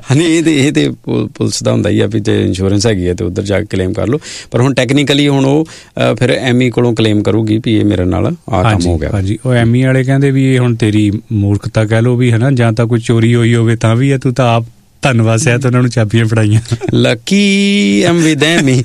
ਨਹੀਂ ਇਹ ਤੇ ਪੁਲਿਸ ਦਾ ਹੁੰਦਾ ਹੀ ਆ ਵੀ ਜੇ ਇੰਸ਼ੋਰੈਂਸ ਹੈਗੀ ਹੈ ਤੇ ਉੱਧਰ ਜਾ ਕੇ ਕਲੇਮ ਕਰ ਲਓ, ਪਰ ਹੁਣ ਟੈਕਨੀਕਲੀ ਹੁਣ ਉਹ ਫਿਰ ਐਮਈ ਕੋਲੋਂ ਕਲੇਮ ਕਰੂਗੀ ਵੀ ਇਹ ਮੇਰੇ ਨਾਲ ਆਹ ਕੰਮ ਹੋ ਗਿਆ। ਹਾਂਜੀ, ਉਹ ਐਮਈ ਵਾਲੇ ਕਹਿੰਦੇ ਵੀ ਇਹ ਹੁਣ ਤੇਰੀ ਮੂਰਖਤਾ ਕਹਿ ਲਓ ਵੀ ਹੈ ਨਾ, ਜਾਂ ਤਾਂ ਕੋਈ ਚੋਰੀ ਹੋਈ ਹੋਵੇ ਤਾਂ ਵੀ ਹੈ, ਤੂੰ ਤਾਂ ਆਪ ਧੰਨਵਾਦ ਸਹਿਤ ਉਹਨਾਂ ਨੂੰ ਚਾਬੀਆਂ ਫੜਾਈਆਂ। Lucky am with Ammy.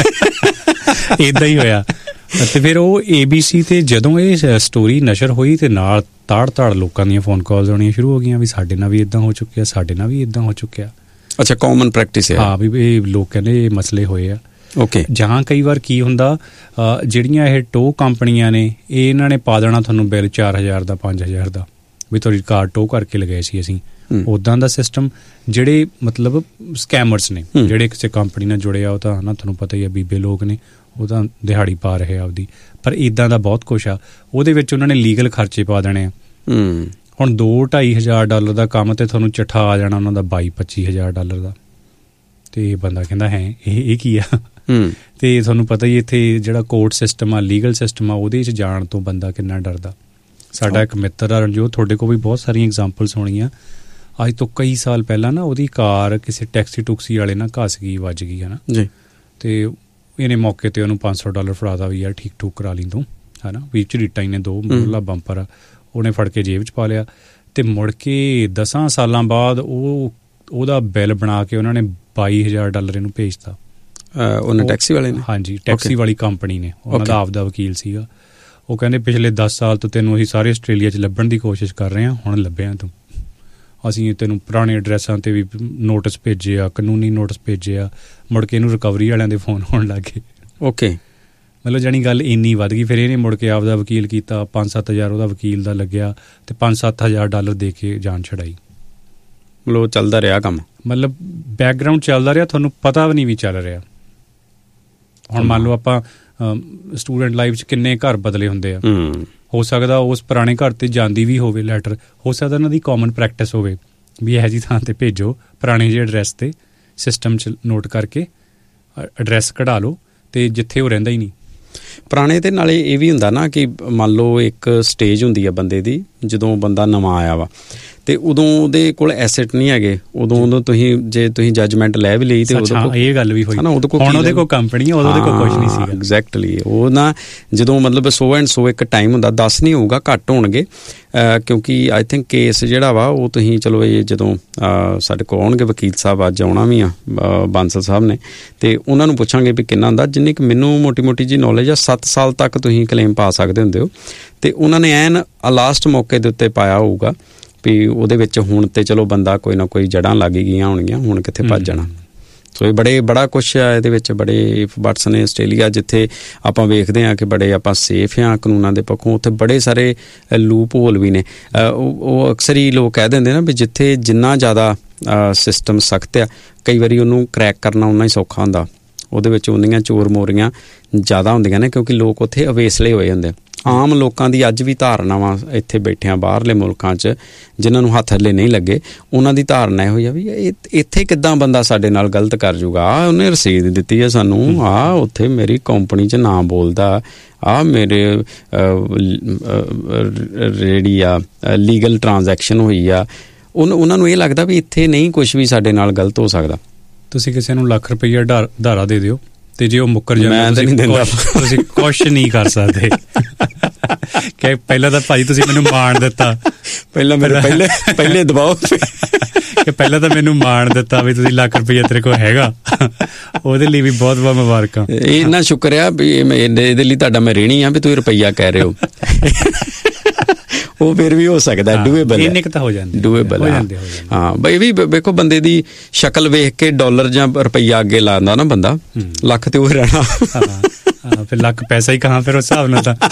ਇੱਦਾਂ ਹੀ ਹੋਇਆ। ਅਤੇ ਫਿਰ ਉਹ ABC ਤੇ ਜਦੋਂ ਇਹ ਸਟੋਰੀ ਨਸ਼ਰ ਹੋਈ ਤੇ ਨਾਲ ਤਾੜ ਲੋਕਾਂ ਦੀਆਂ ਫੋਨ ਕਾਲਸ ਆਉਣੀਆਂ ਸ਼ੁਰੂ ਹੋ ਗਈਆਂ ਵੀ ਸਾਡੇ ਨਾਲ ਵੀ ਇੱਦਾਂ ਹੋ ਚੁੱਕਿਆ, ਸਾਡੇ ਨਾਲ ਵੀ ਇੱਦਾਂ ਹੋ ਚੁੱਕਿਆ। ਅੱਛਾ, ਕਾਮਨ ਪ੍ਰੈਕਟਿਸ ਹੈ। ਹਾਂ, ਵੀ ਇਹ ਲੋਕ ਕਹਿੰਦੇ ਇਹ ਮਸਲੇ ਹੋਏ ਆ। ਓਕੇ। ਜਾਂ ਕਈ ਵਾਰ ਕੀ ਹੁੰਦਾ, ਜਿਹੜੀਆਂ ਇਹ ਟੋ ਕੰਪਨੀਆਂ ਨੇ ਇਹਨਾਂ ਨੇ ਪਾ ਦੇਣਾ ਤੁਹਾਨੂੰ ਬਿੱਲ 4000 ਦਾ 5000 ਦਾ ਵੀ ਤੁਹਾਡੀ ਕਾਰ ਟੋ ਕਰਕੇ ਲਗਾਏ ਸੀ ਅਸੀਂ। ਉੱਦਾਂ ਦਾ ਸਿਸਟਮ। ਜਿਹੜੇ ਮਤਲਬ ਸਕੈਮਰਸ ਨੇ ਜਿਹੜੇ ਕਿਸੇ ਕੰਪਨੀ ਨਾਲ ਜੁੜੇ ਆ, ਉਹ ਤਾਂ ਨਾ ਤੁਹਾਨੂੰ ਪਤਾ ਹੀ ਆ ਬੀਬੇ ਲੋਕ ਨੇ, ਉਹ ਤਾਂ ਦਿਹਾੜੀ ਪਾ ਰਹੇ ਆ ਆਪਦੀ। ਪਰ ਇੱਦਾਂ ਦਾ ਬਹੁਤ ਕੁਛ ਆ, ਉਹਦੇ ਵਿੱਚ ਉਹਨਾਂ ਨੇ ਲੀਗਲ ਖਰਚੇ ਪਾ ਦੇਣੇ ਆ। ਹੁਣ $2-2,500 ਦਾ ਕੰਮ ਤੇ ਤੁਹਾਨੂੰ ਚਿੱਠਾ ਆ ਜਾਣਾ ਉਹਨਾਂ ਦਾ $22-25,000 ਦਾ। ਤੇ ਬੰਦਾ ਕਹਿੰਦਾ ਹੈ ਇਹ ਕੀ ਆ। ਤੇ ਤੁਹਾਨੂੰ ਪਤਾ ਹੀ ਇੱਥੇ ਜਿਹੜਾ ਕੋਰਟ ਸਿਸਟਮ ਆ, ਲੀਗਲ ਸਿਸਟਮ ਆ, ਉਹਦੇ 'ਚ ਜਾਣ ਤੋਂ ਬੰਦਾ ਕਿੰਨਾ ਡਰਦਾ। ਸਾਡਾ ਇੱਕ ਮਿੱਤਰ ਆ ਰਣਜੋਤ, ਤੁਹਾਡੇ ਕੋਲ ਵੀ ਬਹੁਤ ਸਾਰੀਆਂ ਐਗਜ਼ਾਮਪਲਸ ਹੋਣੀਆਂ। ਅੱਜ ਤੋਂ ਕਈ ਸਾਲ ਪਹਿਲਾਂ ਨਾ ਉਹਦੀ ਕਾਰ ਕਿਸੇ ਟੈਕਸੀ ਟੁਕਸੀ ਵਾਲੇ ਨਾਲ ਘਸ ਗਈ, ਵੱਜ ਗਈ ਹੈ ਨਾ ਜੀ। ਤੇ ਇਹਨੇ ਮੌਕੇ ਤੇ ਉਹਨੂੰ $500 ਫੜਾਦਾ ਵੀ ਯਾਰ ਠੀਕ ਠੂਕ ਕਰਾ ਲਈ ਤੂੰ, ਹੈ ਨਾ। ਵੀ ਝਰੀਟਾਂ ਹੀ ਨੇ 2 ਮੁੱਢਲਾ ਬੰਪਰ ਆ, ਉਹਨੇ ਫੜ ਕੇ ਜੇਬ 'ਚ ਪਾ ਲਿਆ। ਤੇ ਮੁੜ ਕੇ 10 ਸਾਲਾਂ ਬਾਅਦ ਉਹਦਾ ਬਿੱਲ ਬਣਾ ਕੇ ਉਹਨਾਂ ਨੇ $22,000 ਇਹਨੂੰ ਭੇਜਤਾ। ਉਹਨੇ ਟੈਕਸੀ ਵਾਲੇ ਨੇ? ਹਾਂਜੀ, ਟੈਕਸੀ ਵਾਲੀ ਕੰਪਨੀ ਨੇ, ਉਹਨਾਂ ਦਾ ਆਪਦਾ ਵਕੀਲ ਸੀਗਾ। ਉਹ ਕਹਿੰਦੇ ਪਿਛਲੇ 10 ਸਾਲ ਤੋਂ ਤੈਨੂੰ ਅਸੀਂ ਸਾਰੇ ਆਸਟ੍ਰੇਲੀਆ 'ਚ ਲੱਭਣ ਦੀ ਕੋਸ਼ਿਸ਼ ਕਰ ਰਹੇ ਹਾਂ, ਹੁਣ ਲੱਭਿਆ ਤੂੰ। ਅਸੀਂ ਤੈਨੂੰ ਪੁਰਾਣੇ ਐਡਰੈਸਾਂ 'ਤੇ ਵੀ ਨੋਟਿਸ ਭੇਜੇ ਆ, ਕਾਨੂੰਨੀ ਨੋਟਿਸ ਭੇਜੇ ਆ। ਮੁੜ ਕੇ ਇਹਨੂੰ ਰਿਕਵਰੀ ਵਾਲਿਆਂ ਦੇ ਫੋਨ ਆਉਣ ਲੱਗ ਗਏ। ਓਕੇ। ਮਤਲਬ ਜਾਣੀ ਗੱਲ ਇੰਨੀ ਵੱਧ ਗਈ। ਫਿਰ ਇਹਨੇ ਮੁੜ ਕੇ ਆਪਦਾ ਵਕੀਲ ਕੀਤਾ, 5-7 ਹਜ਼ਾਰ ਉਹਦਾ ਵਕੀਲ ਦਾ ਲੱਗਿਆ ਤੇ $5-7,000 ਦੇ ਕੇ ਜਾਨ ਛਡਾਈ। ਮਤਲਬ ਚੱਲਦਾ ਰਿਹਾ ਕੰਮ, ਮਤਲਬ ਬੈਕਗਰਾਊਂਡ ਚੱਲਦਾ ਰਿਹਾ, ਤੁਹਾਨੂੰ ਪਤਾ ਵੀ ਨਹੀਂ ਵੀ ਚੱਲ ਰਿਹਾ। ਹੁਣ ਮੰਨ ਲਓ ਆਪਾਂ ਸਟੂਡੈਂਟ ਲਾਈਫ 'ਚ ਕਿੰਨੇ ਘਰ ਬਦਲੇ ਹੁੰਦੇ ਆ। ਹੋ ਸਕਦਾ ਉਸ ਪੁਰਾਣੇ ਘਰ 'ਤੇ ਜਾਂਦੀ ਵੀ ਹੋਵੇ ਲੈਟਰ, ਹੋ ਸਕਦਾ ਉਹਨਾਂ ਦੀ ਕਾਮਨ ਪ੍ਰੈਕਟਿਸ ਹੋਵੇ ਵੀ ਇਹੋ ਜਿਹੀ ਥਾਂ 'ਤੇ ਭੇਜੋ, ਪੁਰਾਣੇ ਜਿਹੇ ਐਡਰੈਸ 'ਤੇ ਸਿਸਟਮ 'ਚ ਨੋਟ ਕਰਕੇ ਐਡਰੈਸ ਕਢਾ ਲਓ ਅਤੇ ਜਿੱਥੇ ਉਹ ਰਹਿੰਦਾ ਹੀ ਨਹੀਂ। ਪੁਰਾਣੇ ਤੇ ਨਾਲੇ ਇਹ ਵੀ ਹੁੰਦਾ ਨਾ ਕਿ ਮੰਨ ਲਓ ਇੱਕ ਸਟੇਜ ਹੁੰਦੀ ਆ ਬੰਦੇ ਦੀ, ਜਦੋਂ ਬੰਦਾ ਨਵਾਂ ਆਇਆ ਵਾ ਤੇ ਉਦੋਂ ਉਹਦੇ ਕੋਲ ਐਸੈਟ ਨਹੀਂ ਹੈਗੇ, ਉਦੋਂ ਤੁਸੀਂ ਜੱਜਮੈਂਟ ਲੈ ਵੀ ਲਈ ਤੇ ਇਹ ਗੱਲ ਵੀ ਹੋਈ ਨਾ, ਉਹਦੇ ਕੋਲ ਕੰਪਨੀ ਆ, ਉਹਦੇ ਕੋਲ ਕੁਝ ਨਹੀਂ ਸੀਗਾ। ਐਗਜ਼ੈਕਟਲੀ। ਉਹ ਨਾ ਜਦੋਂ ਮਤਲਬ 100 ਇੱਕ ਟਾਈਮ ਹੁੰਦਾ, 10 ਨਹੀਂ ਹੋਊਗਾ, ਘੱਟ ਹੋਣਗੇ, ਕਿਉਂਕਿ ਆਈ ਥਿੰਕ ਕੇਸ ਜਿਹੜਾ ਵਾ ਉਹ ਤੁਸੀਂ ਚਲੋ ਇਹ ਜਦੋਂ ਸਾਡੇ ਕੋਲ ਆਉਣਗੇ ਵਕੀਲ ਸਾਹਿਬ, ਅੱਜ ਆਉਣਾ ਵੀ ਆ ਬਾਂਸਲ ਸਾਹਿਬ ਨੇ, ਤੇ ਉਹਨਾਂ ਨੂੰ ਪੁੱਛਾਂਗੇ ਵੀ ਕਿੰਨਾ ਹੁੰਦਾ। ਜਿੰਨੀ ਕਿ ਮੈਨੂੰ ਮੋਟੀ ਜੀ ਨੌਲੇਜ ਆ, 7 ਸਾਲ ਤੱਕ ਤੁਸੀਂ ਕਲੇਮ ਪਾ ਸਕਦੇ ਹੁੰਦੇ ਹੋ। ਤੇ ਉਹਨਾਂ ਨੇ ਐਨ ਲਾਸਟ ਮੌਕੇ ਦੇ ਉੱਤੇ ਪਾਇਆ ਹੋਊਗਾ ਵੀ ਉਹਦੇ ਵਿੱਚ ਹੁਣ ਤੇ ਚਲੋ ਬੰਦਾ ਕੋਈ ਨਾ ਕੋਈ ਜੜ੍ਹਾਂ ਲੱਗ ਗਈਆਂ ਹੋਣਗੀਆਂ, ਹੁਣ ਕਿੱਥੇ ਭੱਜ ਜਾਣਾ। ਸੋ ਇਹ ਬੜਾ ਕੁਛ ਆ ਇਹਦੇ ਵਿੱਚ, ਬੜੇ ਬਟਸ ਨੇ। ਆਸਟ੍ਰੇਲੀਆ ਜਿੱਥੇ ਆਪਾਂ ਵੇਖਦੇ ਹਾਂ ਕਿ ਬੜੇ ਆਪਾਂ ਸੇਫ ਹਾਂ ਕਾਨੂੰਨਾਂ ਦੇ ਪੱਖੋਂ, ਉੱਥੇ ਬੜੇ ਸਾਰੇ ਲੂਪ ਹੋਲ ਵੀ ਨੇ। ਉਹ ਅਕਸਰ ਹੀ ਲੋਕ ਕਹਿ ਦਿੰਦੇ ਨਾ ਵੀ ਜਿੱਥੇ ਜਿੰਨਾ ਜ਼ਿਆਦਾ ਸਿਸਟਮ ਸਖਤ ਆ, ਕਈ ਵਾਰੀ ਉਹਨੂੰ ਕਰੈਕ ਕਰਨਾ ਉਨਾ ਹੀ ਸੌਖਾ ਹੁੰਦਾ। ਉਹਦੇ ਵਿੱਚ ਉਨੀਆਂ ਚੋਰ ਮੋਰੀਆਂ ਜ਼ਿਆਦਾ ਹੁੰਦੀਆਂ ਨੇ ਕਿਉਂਕਿ ਲੋਕ ਉੱਥੇ ਅਵੇਸਲੇ ਹੋਏ ਹੁੰਦੇ। ਆਮ ਲੋਕਾਂ ਦੀ ਅੱਜ ਵੀ ਧਾਰਨਾਵਾਂ ਇੱਥੇ ਬੈਠਿਆਂ ਬਾਹਰਲੇ ਮੁਲਕਾਂ 'ਚ ਜਿਨ੍ਹਾਂ ਨੂੰ ਹੱਥ ਹੱਲੇ ਨਹੀਂ ਲੱਗੇ, ਉਹਨਾਂ ਦੀ ਧਾਰਨਾ ਇਹੋ ਹੀ ਆ ਵੀ ਇੱਥੇ ਕਿੱਦਾਂ ਬੰਦਾ ਸਾਡੇ ਨਾਲ ਗਲਤ ਕਰ ਜੂਗਾ। ਉਹਨੇ ਰਸੀਦ ਦਿੱਤੀ ਹੈ ਸਾਨੂੰ, ਉੱਥੇ ਮੇਰੀ ਕੰਪਨੀ 'ਚ ਨਾਂ ਬੋਲਦਾ, ਮੇਰੇ ਜਿਹੜੀ ਆ ਲੀਗਲ ਟ੍ਰਾਂਜੈਕਸ਼ਨ ਹੋਈ ਆ। ਉਹਨਾਂ ਨੂੰ ਇਹ ਲੱਗਦਾ ਵੀ ਇੱਥੇ ਨਹੀਂ ਕੁਛ ਵੀ ਸਾਡੇ ਨਾਲ ਗਲਤ ਹੋ ਸਕਦਾ। ਤੁਸੀਂ ਕਿਸੇ ਨੂੰ ਲੱਖ ਰੁਪਈਆ ਧਾਰਾ ਦੇ ਦਿਓ ਤੇ ਜੇ ਉਹ ਮੁੱਕਰ ਜਾਂਦਾ ਤੁਸੀਂ ਕੁਛ ਨਹੀਂ ਕਰ ਸਕਦੇ। ਕਿ ਪਹਿਲਾਂ ਤਾਂ ਭਾਜੀ ਤੁਸੀਂ ਮੈਨੂੰ ਮਾਣ ਦਿੱਤਾ, ਪਹਿਲੇ ਦਬਾਓ ਕਿ ਪਹਿਲਾਂ ਤਾਂ ਮੈਨੂੰ ਮਾਣ ਦਿੱਤਾ ਵੀ ਤੁਸੀਂ ਲੱਖ ਰੁਪਈਆ ਤੇਰੇ ਕੋਲ ਹੈਗਾ, ਉਹਦੇ ਲਈ ਵੀ ਬਹੁਤ ਬਹੁਤ ਮੁਬਾਰਕਾਂ। ਇੰਨਾ ਸ਼ੁਕਰ ਆ ਵੀ ਇਹਦੇ ਲਈ ਤੁਹਾਡਾ ਮੈਂ ঋਣੀ ਆ ਵੀ ਤੁਸੀਂ ਰੁਪਈਆ ਕਹਿ ਰਹੇ ਹੋ। ਉਹ ਫਿਰ ਵੀ ਹੋ ਸਕਦਾ, ਡੂਏਬਲ ਹੈ, ਡੂਏਬਲ ਹੈ। ਹਾਂ ਬਈ ਵੀ ਵੇਖੋ, ਬੰਦੇ ਦੀ ਸ਼ਕਲ ਵੇਖ ਕੇ ਡਾਲਰ ਜਾਂ ਰੁਪਈਆ ਅੱਗੇ ਲਾਉਂਦਾ ਨਾ ਬੰਦਾ, ਲੱਖ ਤੇ ਉਹ ਰਹਿਣਾ। ਫਿਰ ਲੱਖ ਪੈਸਾ ਹੀ ਕਹਾਂ ਫਿਰ ਉਸ ਹਿਸਾਬ ਨਾਲ ਤਾਂ।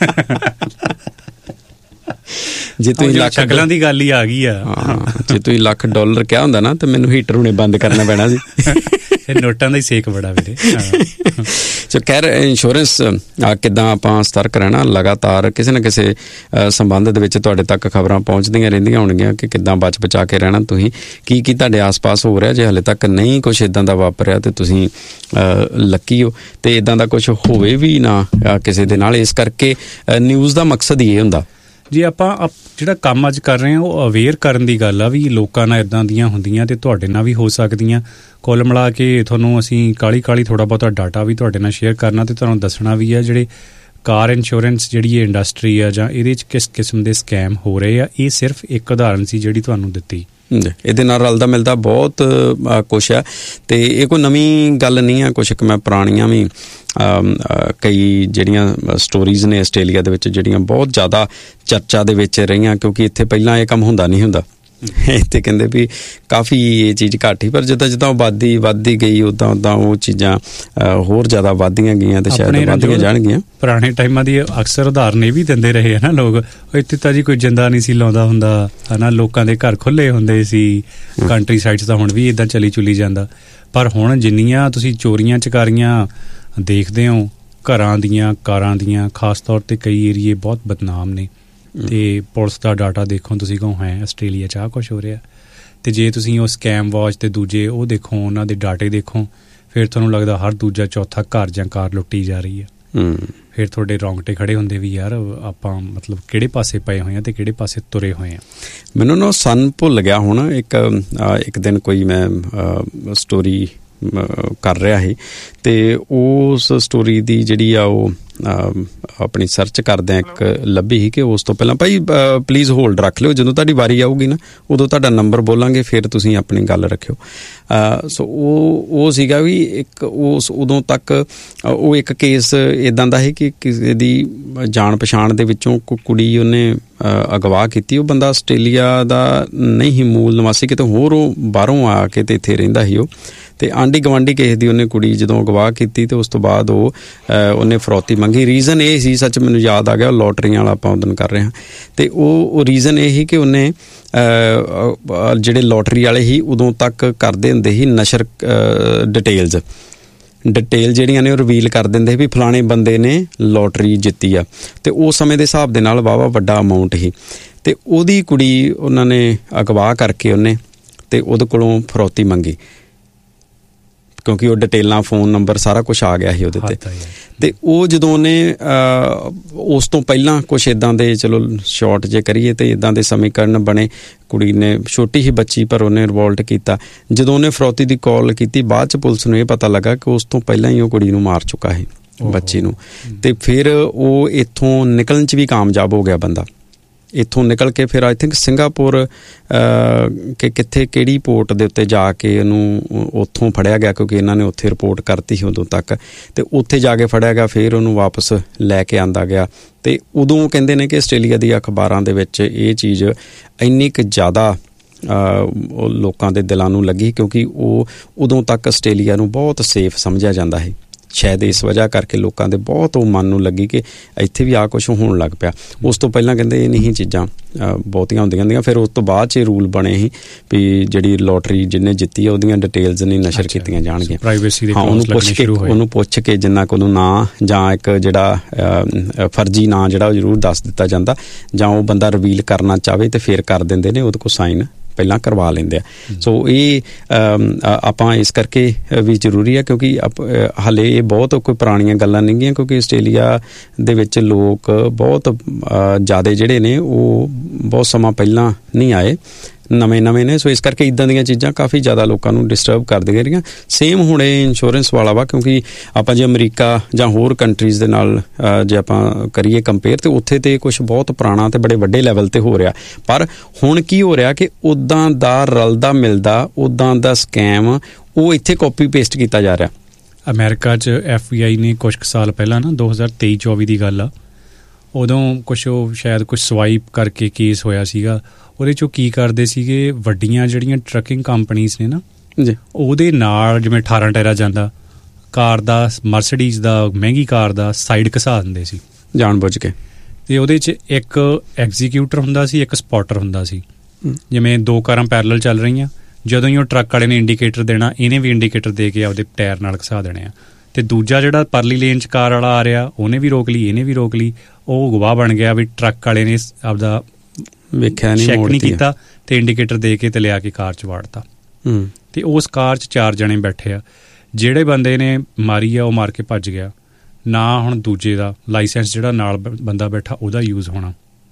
ਜੇ ਤੁਸੀਂ ਲੱਖ ਸ਼ਕਲਾਂ ਦੀ ਗੱਲ ਹੀ ਆ ਗਈ ਆ। ਜੇ ਤੁਸੀਂ ਲੱਖ ਡਾਲਰ ਕਿਹਾ ਹੁੰਦਾ ਨਾ ਤੇ ਮੈਨੂੰ ਹੀਟਰ ਹੁਣੇ ਬੰਦ ਕਰਨਾ ਪੈਣਾ ਸੀ। ਨੋਟਾਂ ਦਾ ਹੀ ਸੇਕ ਬੜਾ ਵੀਰੇ। ਸੋ ਖੈਰ, ਇੰਸ਼ੋਰੈਂਸ ਕਿੱਦਾਂ ਆਪਾਂ ਸਤਰਕ ਰਹਿਣਾ, ਲਗਾਤਾਰ ਕਿਸੇ ਨਾ ਕਿਸੇ ਸੰਬੰਧ ਦੇ ਵਿੱਚ ਤੁਹਾਡੇ ਤੱਕ ਖਬਰਾਂ ਪਹੁੰਚਦੀਆਂ ਰਹਿੰਦੀਆਂ ਹੋਣਗੀਆਂ ਕਿ ਕਿੱਦਾਂ ਬਚਾ ਕੇ ਰਹਿਣਾ। ਤੁਸੀਂ ਕੀ ਤੁਹਾਡੇ ਆਸ-ਪਾਸ ਹੋ ਰਿਹਾ, ਜੇ ਹਾਲੇ ਤੱਕ ਨਹੀਂ ਕੁਛ ਇੱਦਾਂ ਦਾ ਵਾਪਰਿਆ ਤੇ ਤੁਸੀਂ ਲੱਕੀ ਹੋ, ਤੇ ਇੱਦਾਂ ਦਾ ਕੁਛ ਹੋਵੇ ਵੀ ਨਾ ਕਿਸੇ ਦੇ ਨਾਲ। ਇਸ ਕਰਕੇ ਨਿਊਜ਼ ਦਾ ਮਕਸਦ ਹੀ ਇਹ ਹੁੰਦਾ ਜੇ ਆਪਾਂ ਜਿਹੜਾ ਕੰਮ ਅੱਜ ਕਰ ਰਹੇ ਹਾਂ ਉਹ ਅਵੇਅਰ ਕਰਨ ਦੀ ਗੱਲ ਆ ਵੀ ਲੋਕਾਂ ਨਾਲ ਇੱਦਾਂ ਦੀਆਂ ਹੁੰਦੀਆਂ ਤੇ ਤੁਹਾਡੇ ਨਾਲ ਵੀ ਹੋ ਸਕਦੀਆਂ। ਕੁੱਲ ਮਿਲਾ ਕੇ ਤੁਹਾਨੂੰ ਅਸੀਂ ਕਾਹਲੀ ਥੋੜ੍ਹਾ ਬਹੁਤਾ ਡਾਟਾ ਵੀ ਤੁਹਾਡੇ ਨਾਲ ਸ਼ੇਅਰ ਕਰਨਾ ਤੇ ਤੁਹਾਨੂੰ ਦੱਸਣਾ ਵੀ ਆ ਜਿਹੜੇ ਕਾਰ ਇੰਸ਼ੋਰੈਂਸ ਜਿਹੜੀ ਇਹ ਇੰਡਸਟਰੀ ਆ ਜਾਂ ਇਹਦੇ 'ਚ ਕਿਸ ਕਿਸਮ ਦੇ ਸਕੈਮ ਹੋ ਰਹੇ ਆ। ਇਹ ਸਿਰਫ ਇੱਕ ਉਦਾਹਰਨ ਸੀ ਜਿਹੜੀ ਤੁਹਾਨੂੰ ਦਿੱਤੀ। ਇਹਦੇ ਨਾਲ ਰਲਦਾ ਮਿਲਦਾ ਬਹੁਤ ਕੁਛ ਆ ਤੇ ਇਹ ਕੋਈ ਨਵੀਂ ਗੱਲ ਨਹੀਂ ਆ। ਕੁਛ ਮੈਂ ਪੁਰਾਣੀਆਂ ਵੀ ਕਈ ਜਿਹੜੀਆਂ ਸਟੋਰੀਜ਼ ਨੇ ਆਸਟ੍ਰੇਲੀਆ ਦੇ ਵਿੱਚ ਜਿਹੜੀਆਂ ਬਹੁਤ ਜ਼ਿਆਦਾ ਚਰਚਾ ਦੇ ਵਿੱਚ ਰਹੀਆਂ, ਕਿਉਂਕਿ ਇੱਥੇ ਪਹਿਲਾਂ ਇਹ ਕੰਮ ਹੁੰਦਾ ਨਹੀਂ ਹੁੰਦਾ। ਇੱਥੇ ਕਹਿੰਦੇ ਵੀ ਕਾਫੀ ਇਹ ਚੀਜ਼ ਘੱਟ ਹੀ, ਪਰ ਜਿੱਦਾਂ ਜਿੱਦਾਂ ਆਬਾਦੀ ਵੱਧਦੀ ਗਈ ਉੱਦਾਂ ਉਹ ਚੀਜ਼ਾਂ ਹੋਰ ਜ਼ਿਆਦਾ ਵੱਧਦੀਆਂ ਗਈਆਂ ਤੇ ਸ਼ਾਇਦ ਵੱਧਦੀਆਂ ਜਾਣਗੀਆਂ। ਪੁਰਾਣੇ ਟਾਈਮਾਂ ਦੀ ਅਕਸਰ ਉਦਾਹਰਨ ਇਹ ਵੀ ਦਿੰਦੇ ਰਹੇ ਨਾ ਲੋਕ, ਇੱਥੇ ਤਾਂ ਜੀ ਕੋਈ ਜਿੰਦਾ ਨਹੀਂ ਸੀ ਲਾਉਂਦਾ ਹੁੰਦਾ ਹੈ ਨਾ, ਲੋਕਾਂ ਦੇ ਘਰ ਖੁੱਲ੍ਹੇ ਹੁੰਦੇ ਸੀ। ਕੰਟਰੀ ਸਾਈਡਸ ਤਾਂ ਹੁਣ ਵੀ ਇੱਦਾਂ ਚਲੀ ਜਾਂਦਾ, ਪਰ ਹੁਣ ਜਿੰਨੀਆਂ ਤੁਸੀਂ ਚੋਰੀਆਂ ਚਕਾਰੀਆਂ ਦੇਖਦੇ ਹੋ ਘਰਾਂ ਦੀਆਂ ਕਾਰਾਂ ਦੀਆਂ, ਖਾਸ ਤੌਰ 'ਤੇ ਕਈ ਏਰੀਏ ਬਹੁਤ ਬਦਨਾਮ ਨੇ ਤੇ ਪੁਲਿਸ ਦਾ ਡਾਟਾ ਦੇਖੋ ਤੁਸੀਂ ਕਹੋ ਹੈ ਆਸਟ੍ਰੇਲੀਆ 'ਚ ਆਹ ਕੁਛ ਹੋ ਰਿਹਾ। ਤੇ ਜੇ ਤੁਸੀਂ ਉਹ ਸਕੈਮ ਵਾਚ ਤੇ ਦੂਜੇ ਉਹ ਦੇਖੋ, ਉਹਨਾਂ ਦੇ ਡਾਟੇ ਦੇਖੋ, ਫਿਰ ਤੁਹਾਨੂੰ ਲੱਗਦਾ ਹਰ ਦੂਜਾ ਚੌਥਾ ਘਰ ਜਾਂ ਕਾਰ ਲੁੱਟੀ ਜਾ ਰਹੀ ਹੈ। ਫਿਰ ਤੁਹਾਡੇ ਰੌਂਗਟੇ ਖੜੇ ਹੁੰਦੇ ਵੀ ਯਾਰ ਆਪਾਂ ਮਤਲਬ ਕਿਹੜੇ ਪਾਸੇ ਪਏ ਹੋਏ ਹਾਂ ਤੇ ਕਿਹੜੇ ਪਾਸੇ ਤੁਰੇ ਹੋਏ ਹਾਂ। ਮੈਨੂੰ ਨਾ ਸਨ ਭੁੱਲ ਗਿਆ ਹੁਣ। ਇੱਕ ਦਿਨ ਕੋਈ ਮੈਂ ਸਟੋਰੀ ਕਰ ਰਿਹਾ ਸੀ ਤੇ ਉਸ ਸਟੋਰੀ ਦੀ ਜਿਹੜੀ ਆ ਉਹ ਆਪਣੀ ਸਰਚ ਕਰਦਿਆਂ ਇੱਕ ਲੱਭੀ ਸੀ ਕਿ ਉਸ ਤੋਂ ਪਹਿਲਾਂ ਭਾਈ ਪਲੀਜ਼ ਹੋਲਡ ਰੱਖ ਲਿਓ, ਜਦੋਂ ਤੁਹਾਡੀ ਵਾਰੀ ਆਊਗੀ ਨਾ ਉਦੋਂ ਤੁਹਾਡਾ ਨੰਬਰ ਬੋਲਾਂਗੇ, ਫਿਰ ਤੁਸੀਂ ਆਪਣੀ ਗੱਲ ਰੱਖਿਓ। ਸੋ ਉਹ ਸੀਗਾ ਵੀ ਇੱਕ ਉਦੋਂ ਤੱਕ ਉਹ ਇੱਕ ਕੇਸ ਇੱਦਾਂ ਦਾ ਸੀ ਕਿ ਕਿਸੇ ਦੀ ਜਾਣ ਪਛਾਣ ਦੇ ਵਿੱਚੋਂ ਕੁੜੀ ਉਹਨੇ ਅਗਵਾ ਕੀਤੀ। ਉਹ ਬੰਦਾ ਆਸਟ੍ਰੇਲੀਆ ਦਾ ਨਹੀਂ ਸੀ ਮੂਲ ਨਿਵਾਸੀ, ਕਿਤੇ ਹੋਰ ਉਹ ਬਾਹਰੋਂ ਆ ਕੇ ਤੇ ਇੱਥੇ ਰਹਿੰਦਾ ਸੀ ਉਹ, ਤੇ ਆਂਢੀ ਗਵਾਂਢੀ ਕਿਸੇ ਦੀ ਉਹਨੇ ਕੁੜੀ ਜਦੋਂ ਅਗਵਾ ਕੀਤੀ ਤੇ ਉਸ ਤੋਂ ਬਾਅਦ ਉਹਨੇ ਫਰੌਤੀ ਮੰਗੀ। ਰੀਜ਼ਨ ਇਹ ਸੀ, ਸੱਚ ਮੈਨੂੰ ਯਾਦ ਆ ਗਿਆ, ਲੋਟਰੀਆਂ ਵਾਲਾ ਆਪਾਂ ਉਦੋਂ ਕਰ ਰਹੇ ਹਾਂ, ਤੇ ਉਹ ਰੀਜ਼ਨ ਇਹ ਸੀ ਕਿ ਉਹਨੇ ਜਿਹੜੇ ਲੋਟਰੀ ਵਾਲੇ ਸੀ ਉਦੋਂ ਤੱਕ ਕਰਦੇ ਹੁੰਦੇ ਸੀ ਨਸ਼ਰ ਡਿਟੇਲ ਜਿਹੜੀਆਂ ਨੇ ਉਹ ਰਿਵੀਲ ਕਰ ਦਿੰਦੇ ਵੀ ਫਲਾਣੇ ਬੰਦੇ ਨੇ ਲੋਟਰੀ ਜਿੱਤੀ ਆ, ਤੇ ਉਸ ਸਮੇਂ ਦੇ ਹਿਸਾਬ ਦੇ ਨਾਲ ਵਾਹਵਾ ਵੱਡਾ ਅਮਾਊਂਟ ਸੀ। ਤੇ ਉਹਦੀ ਕੁੜੀ ਉਹਨਾਂ ਨੇ ਅਗਵਾ ਕਰਕੇ ਉਹਨੇ ਤੇ ਉਹਦੇ ਕੋਲੋਂ ਫਰੌਤੀ ਮੰਗੀ, ਕਿਉਂਕਿ ਉਹ ਡਿਟੇਲਾਂ ਫੋਨ ਨੰਬਰ ਸਾਰਾ ਕੁਛ ਆ ਗਿਆ ਸੀ ਉਹਦੇ ਤੇ। ਤੇ ਉਹ ਜਦੋਂ ਉਹਨੇ ਉਸ ਤੋਂ ਪਹਿਲਾਂ ਕੁਛ ਇੱਦਾਂ ਦੇ, ਚਲੋ ਸ਼ਾਰਟ ਜੇ ਕਰੀਏ ਤੇ ਇੱਦਾਂ ਦੇ ਸਮੀਕਰਨ ਬਣੇ। ਕੁੜੀ ਨੇ ਛੋਟੀ ਹੀ ਬੱਚੀ ਪਰ ਉਹਨੇ ਰਿਵੋਲਟ ਕੀਤਾ। ਜਦੋਂ ਉਹਨੇ ਫਰੌਤੀ ਦੀ ਕਾਲ ਕੀਤੀ ਬਾਅਦ 'ਚ ਪੁਲਿਸ ਨੂੰ ਇਹ ਪਤਾ ਲੱਗਾ ਕਿ ਉਸ ਤੋਂ ਪਹਿਲਾਂ ਹੀ ਉਹ ਕੁੜੀ ਨੂੰ ਮਾਰ ਚੁੱਕਾ ਸੀ, ਬੱਚੀ ਨੂੰ। ਤੇ ਫਿਰ ਉਹ ਇੱਥੋਂ ਨਿਕਲਣ 'ਚ ਵੀ ਕਾਮਯਾਬ ਹੋ ਗਿਆ ਬੰਦਾ। ਇੱਥੋਂ ਨਿਕਲ ਕੇ ਫਿਰ ਆਈ ਥਿੰਕ ਸਿੰਗਾਪੁਰ ਕਿ ਕਿੱਥੇ ਕਿਹੜੀ ਪੋਰਟ ਦੇ ਉੱਤੇ ਜਾ ਕੇ ਉਹਨੂੰ ਉੱਥੋਂ ਫੜਿਆ ਗਿਆ, ਕਿਉਂਕਿ ਇਹਨਾਂ ਨੇ ਉੱਥੇ ਰਿਪੋਰਟ ਕਰਤੀ ਸੀ ਉਦੋਂ ਤੱਕ, ਤੇ ਉੱਥੇ ਜਾ ਕੇ ਫੜਿਆ ਗਿਆ। ਫਿਰ ਉਹਨੂੰ ਵਾਪਸ ਲੈ ਕੇ ਆਂਦਾ ਗਿਆ। ਤੇ ਉਦੋਂ ਕਹਿੰਦੇ ਨੇ ਕਿ ਆਸਟ੍ਰੇਲੀਆ ਦੀ ਅਖਬਾਰਾਂ ਦੇ ਵਿੱਚ ਇਹ ਚੀਜ਼ ਇੰਨੀ ਕੁ ਜ਼ਿਆਦਾ ਲੋਕਾਂ ਦੇ ਦਿਲਾਂ ਨੂੰ ਲੱਗੀ, ਕਿਉਂਕਿ ਉਹ ਉਦੋਂ ਤੱਕ ਆਸਟ੍ਰੇਲੀਆ ਨੂੰ ਬਹੁਤ ਸੇਫ ਸਮਝਿਆ ਜਾਂਦਾ ਹੈ। ਸ਼ਾਇਦ ਇਸ ਵਜ੍ਹਾ ਕਰਕੇ ਲੋਕਾਂ ਦੇ ਬਹੁਤ ਉਹ ਮਨ ਨੂੰ ਲੱਗੀ ਕਿ ਇੱਥੇ ਵੀ ਆਹ ਕੁਛ ਹੋਣ ਲੱਗ ਪਿਆ। ਉਸ ਤੋਂ ਪਹਿਲਾਂ ਕਹਿੰਦੇ ਇਹ ਨਹੀਂ ਚੀਜ਼ਾਂ ਬਹੁਤੀਆਂ ਹੁੰਦੀਆਂ। ਫਿਰ ਉਸ ਤੋਂ ਬਾਅਦ 'ਚ ਇਹ ਰੂਲ ਬਣੇ ਸੀ ਵੀ ਜਿਹੜੀ ਲੋਟਰੀ ਜਿਹਨੇ ਜਿੱਤੀ ਆ ਉਹਦੀਆਂ ਡਿਟੇਲਸ ਨਹੀਂ ਨਸ਼ਰ ਕੀਤੀਆਂ ਜਾਣਗੀਆਂ। ਹਾਂ, ਉਹਨੂੰ ਪੁੱਛ ਕੇ ਜਿੰਨਾ ਕੁ ਉਹਨੂੰ ਨਾਂ ਜਾਂ ਇੱਕ ਜਿਹੜਾ ਫਰਜ਼ੀ ਨਾਂ ਜਿਹੜਾ ਉਹ ਜ਼ਰੂਰ ਦੱਸ ਦਿੱਤਾ ਜਾਂਦਾ, ਜਾਂ ਉਹ ਬੰਦਾ ਰਿਵੀਲ ਕਰਨਾ ਚਾਹਵੇ ਤੇ ਫਿਰ ਕਰ ਦਿੰਦੇ ਨੇ, ਉਹਦੇ ਕੋਲ ਸਾਈਨ ਪਹਿਲਾਂ ਕਰਵਾ ਲੈਂਦੇ ਆ। ਸੋ ਇਹ ਆਪਾਂ ਇਸ ਕਰਕੇ ਵੀ ਜ਼ਰੂਰੀ ਆ, ਕਿਉਂਕਿ ਹਾਲੇ ਇਹ ਬਹੁਤ ਕੋਈ ਪੁਰਾਣੀਆਂ ਗੱਲਾਂ ਨਹੀਂ ਗੀਆਂ, ਕਿਉਂਕਿ ਆਸਟ੍ਰੇਲੀਆ ਦੇ ਵਿੱਚ ਲੋਕ ਬਹੁਤ ਜ਼ਿਆਦਾ ਜਿਹੜੇ ਨੇ ਉਹ ਬਹੁਤ ਸਮਾਂ ਪਹਿਲਾਂ ਨਹੀਂ ਆਏ, ਨਵੇਂ ਨੇ। ਸੋ ਇਸ ਕਰਕੇ ਇੱਦਾਂ ਦੀਆਂ ਚੀਜ਼ਾਂ ਕਾਫੀ ਜ਼ਿਆਦਾ ਲੋਕਾਂ ਨੂੰ ਡਿਸਟਰਬ ਕਰਦੀਆਂ ਰਹੀਆਂ। ਸੇਮ ਹੁਣ ਇਹ ਇੰਸ਼ੋਰੈਂਸ ਵਾਲਾ ਵਾ, ਕਿਉਂਕਿ ਆਪਾਂ ਜੇ ਅਮਰੀਕਾ ਜਾਂ ਹੋਰ ਕੰਟਰੀਜ਼ ਦੇ ਨਾਲ ਜੇ ਆਪਾਂ ਕਰੀਏ ਕੰਪੇਅਰ, ਤੇ ਉੱਥੇ ਤੇ ਕੁਛ ਬਹੁਤ ਪੁਰਾਣਾ ਤੇ ਬੜੇ ਵੱਡੇ ਲੈਵਲ ਤੇ ਹੋ ਰਿਹਾ। ਪਰ ਹੁਣ ਕੀ ਹੋ ਰਿਹਾ ਕਿ ਉੱਦਾਂ ਦਾ ਰਲਦਾ ਮਿਲਦਾ, ਉੱਦਾਂ ਦਾ ਸਕੈਮ ਉਹ ਇੱਥੇ ਕਾਪੀ ਪੇਸਟ ਕੀਤਾ ਜਾ ਰਿਹਾ। ਅਮਰੀਕਾ 'ਚ FBI ਨੇ ਕੁਛ ਕੁ ਸਾਲ ਪਹਿਲਾਂ ਨਾ 2023-24 ਦੀ ਗੱਲ ਆ, ਉਦੋਂ ਕੁਛ ਉਹ ਸ਼ਾਇਦ ਕੁਛ ਸਵਾਈਪ ਕਰਕੇ ਕੇਸ ਹੋਇਆ ਸੀਗਾ। ਉਹਦੇ 'ਚੋਂ ਕੀ ਕਰਦੇ ਸੀਗੇ, ਵੱਡੀਆਂ ਜਿਹੜੀਆਂ ਟਰੱਕਿੰਗ ਕੰਪਨੀਜ਼ ਨੇ ਨਾ ਜੀ, ਉਹਦੇ ਨਾਲ ਜਿਵੇਂ 18 ਟਾਇਰਾ ਜਾਂਦਾ ਕਾਰ ਦਾ, ਮਰਸੀਡੀਜ਼ ਦਾ, ਮਹਿੰਗੀ ਕਾਰ ਦਾ ਸਾਈਡ ਘਸਾ ਦਿੰਦੇ ਸੀ ਜਾਣ ਬੁੱਝ ਕੇ। ਤੇ ਉਹਦੇ 'ਚ ਇੱਕ ਐਗਜ਼ੀਕਿਊਟਰ ਹੁੰਦਾ ਸੀ, ਇੱਕ ਸਪੋਟਰ ਹੁੰਦਾ ਸੀ। ਜਿਵੇਂ ਦੋ ਕਾਰਾਂ ਪੈਰਲਲ ਚੱਲ ਰਹੀਆਂ, ਜਦੋਂ ਹੀ ਉਹ ਟਰੱਕ ਵਾਲੇ ਨੇ ਇੰਡੀਕੇਟਰ ਦੇਣਾ, ਇਹਨੇ ਵੀ ਇੰਡੀਕੇਟਰ ਦੇ ਕੇ ਆਪਦੇ ਟਾਇਰ ਨਾਲ ਘਸਾ ਦੇਣੇ ਆ। ਤੇ ਦੂਜਾ ਜਿਹੜਾ ਪਰਲੀ ਲੇਨ 'ਚ ਕਾਰ ਵਾਲਾ ਆ ਰਿਹਾ, ਉਹਨੇ ਵੀ ਰੋਕ ਲਈ, ਇਹਨੇ ਵੀ ਰੋਕ ਲਈ। ਉਹ ਗਵਾਹ ਬਣ ਗਿਆ ਵੀ ਟਰੱਕ ਵਾਲੇ ਨੇ ਆਪਦਾ ਵੇਖਿਆ ਨਹੀਂ, ਚੈੱਕ ਨਹੀਂ ਕੀਤਾ ਤੇ ਇੰਡੀਕੇਟਰ ਦੇ ਕੇ ਤੇ ਲਿਆ ਕੇ ਕਾਰ 'ਚ ਵਾੜਤਾ। ਤੇ ਉਸ ਕਾਰ 'ਚ 4 ਜਣੇ ਬੈਠੇ ਆ। ਜਿਹੜੇ ਬੰਦੇ ਨੇ ਮਾਰੀ ਆ ਉਹ ਮਾਰ ਕੇ ਭੱਜ ਗਿਆ। ਨਾ ਹੁਣ ਦੂਜੇ ਦਾ ਲਾਇਸੈਂਸ ਜਿਹੜਾ ਨਾਲ ਬੰਦਾ ਬੈਠਾ ਉਹਦਾ ਯੂਜ਼ ਹੋਣਾ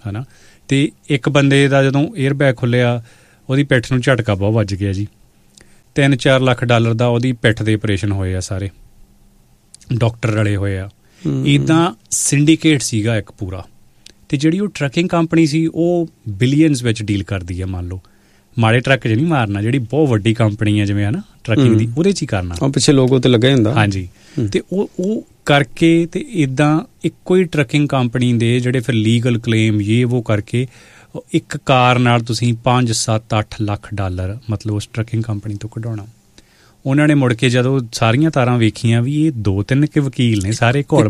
ਹੈ ਨਾ। ਅਤੇ ਇੱਕ ਬੰਦੇ ਦਾ ਜਦੋਂ 에ਅਰ ਬੈਗ ਖੁੱਲ੍ਹਿਆ ਉਹਦੀ ਪਿੱਠ ਨੂੰ ਝਟਕਾ ਬਹੁਤ ਵੱਜ ਗਿਆ ਜੀ। 3-4 ਲੱਖ ਡਾਲਰ ਦਾ ਉਹਦੀ ਪਿੱਠ ਦੇ ਆਪਰੇਸ਼ਨ ਹੋਏ ਆ, ਸਾਰੇ ਡਾਕਟਰ ਰਲੇ ਹੋਏ ਆ। ਇੱਦਾਂ ਸਿੰਡੀਕੇਟ ਸੀਗਾ ਇੱਕ ਪੂਰਾ। ਅਤੇ ਜਿਹੜੀ ਉਹ ਟਰੱਕਿੰਗ ਕੰਪਨੀ ਸੀ ਉਹ ਬਿਲੀਅਨਸ ਵਿੱਚ ਡੀਲ ਕਰਦੀ ਆ। ਮੰਨ ਲਓ ਮਾੜੇ ਟਰੱਕ 'ਚ ਨਹੀਂ ਮਾਰਨਾ, ਜਿਹੜੀ ਬਹੁਤ ਵੱਡੀ ਕੰਪਨੀ ਹੈ ਜਿਵੇਂ ਹੈ ਨਾ ਟਰੱਕਿੰਗ ਦੀ, ਉਹਦੇ 'ਚ ਹੀ ਕਰਨਾ। ਪਿੱਛੇ ਲੋਗੋ ਤੇ ਲੱਗਾ ਹੁੰਦਾ। ਹਾਂਜੀ। ਅਤੇ ਉਹ ਕਰਕੇ ਅਤੇ ਇੱਦਾਂ ਇੱਕੋ ਹੀ ਟਰੱਕਿੰਗ ਕੰਪਨੀ ਦੇ ਜਿਹੜੇ ਫਿਰ ਲੀਗਲ ਕਲੇਮ ਉਹ ਕਰਕੇ ਇੱਕ ਕਾਰ ਨਾਲ ਤੁਸੀਂ 5-7-8 ਲੱਖ ਡਾਲਰ ਮਤਲਬ ਉਸ ਟਰੱਕਿੰਗ ਕੰਪਨੀ ਤੋਂ ਕਢਾਉਣਾ। ਉਹਨਾਂ ਨੇ ਮੁੜ ਕੇ ਜਦੋਂ ਸਾਰੀਆਂ ਤਾਰਾਂ ਵੇਖੀਆਂ ਵੀ ਇਹ 2-3 ਕੇ ਵਕੀਲ ਨੇ ਸਾਰੇ ਘੁਲ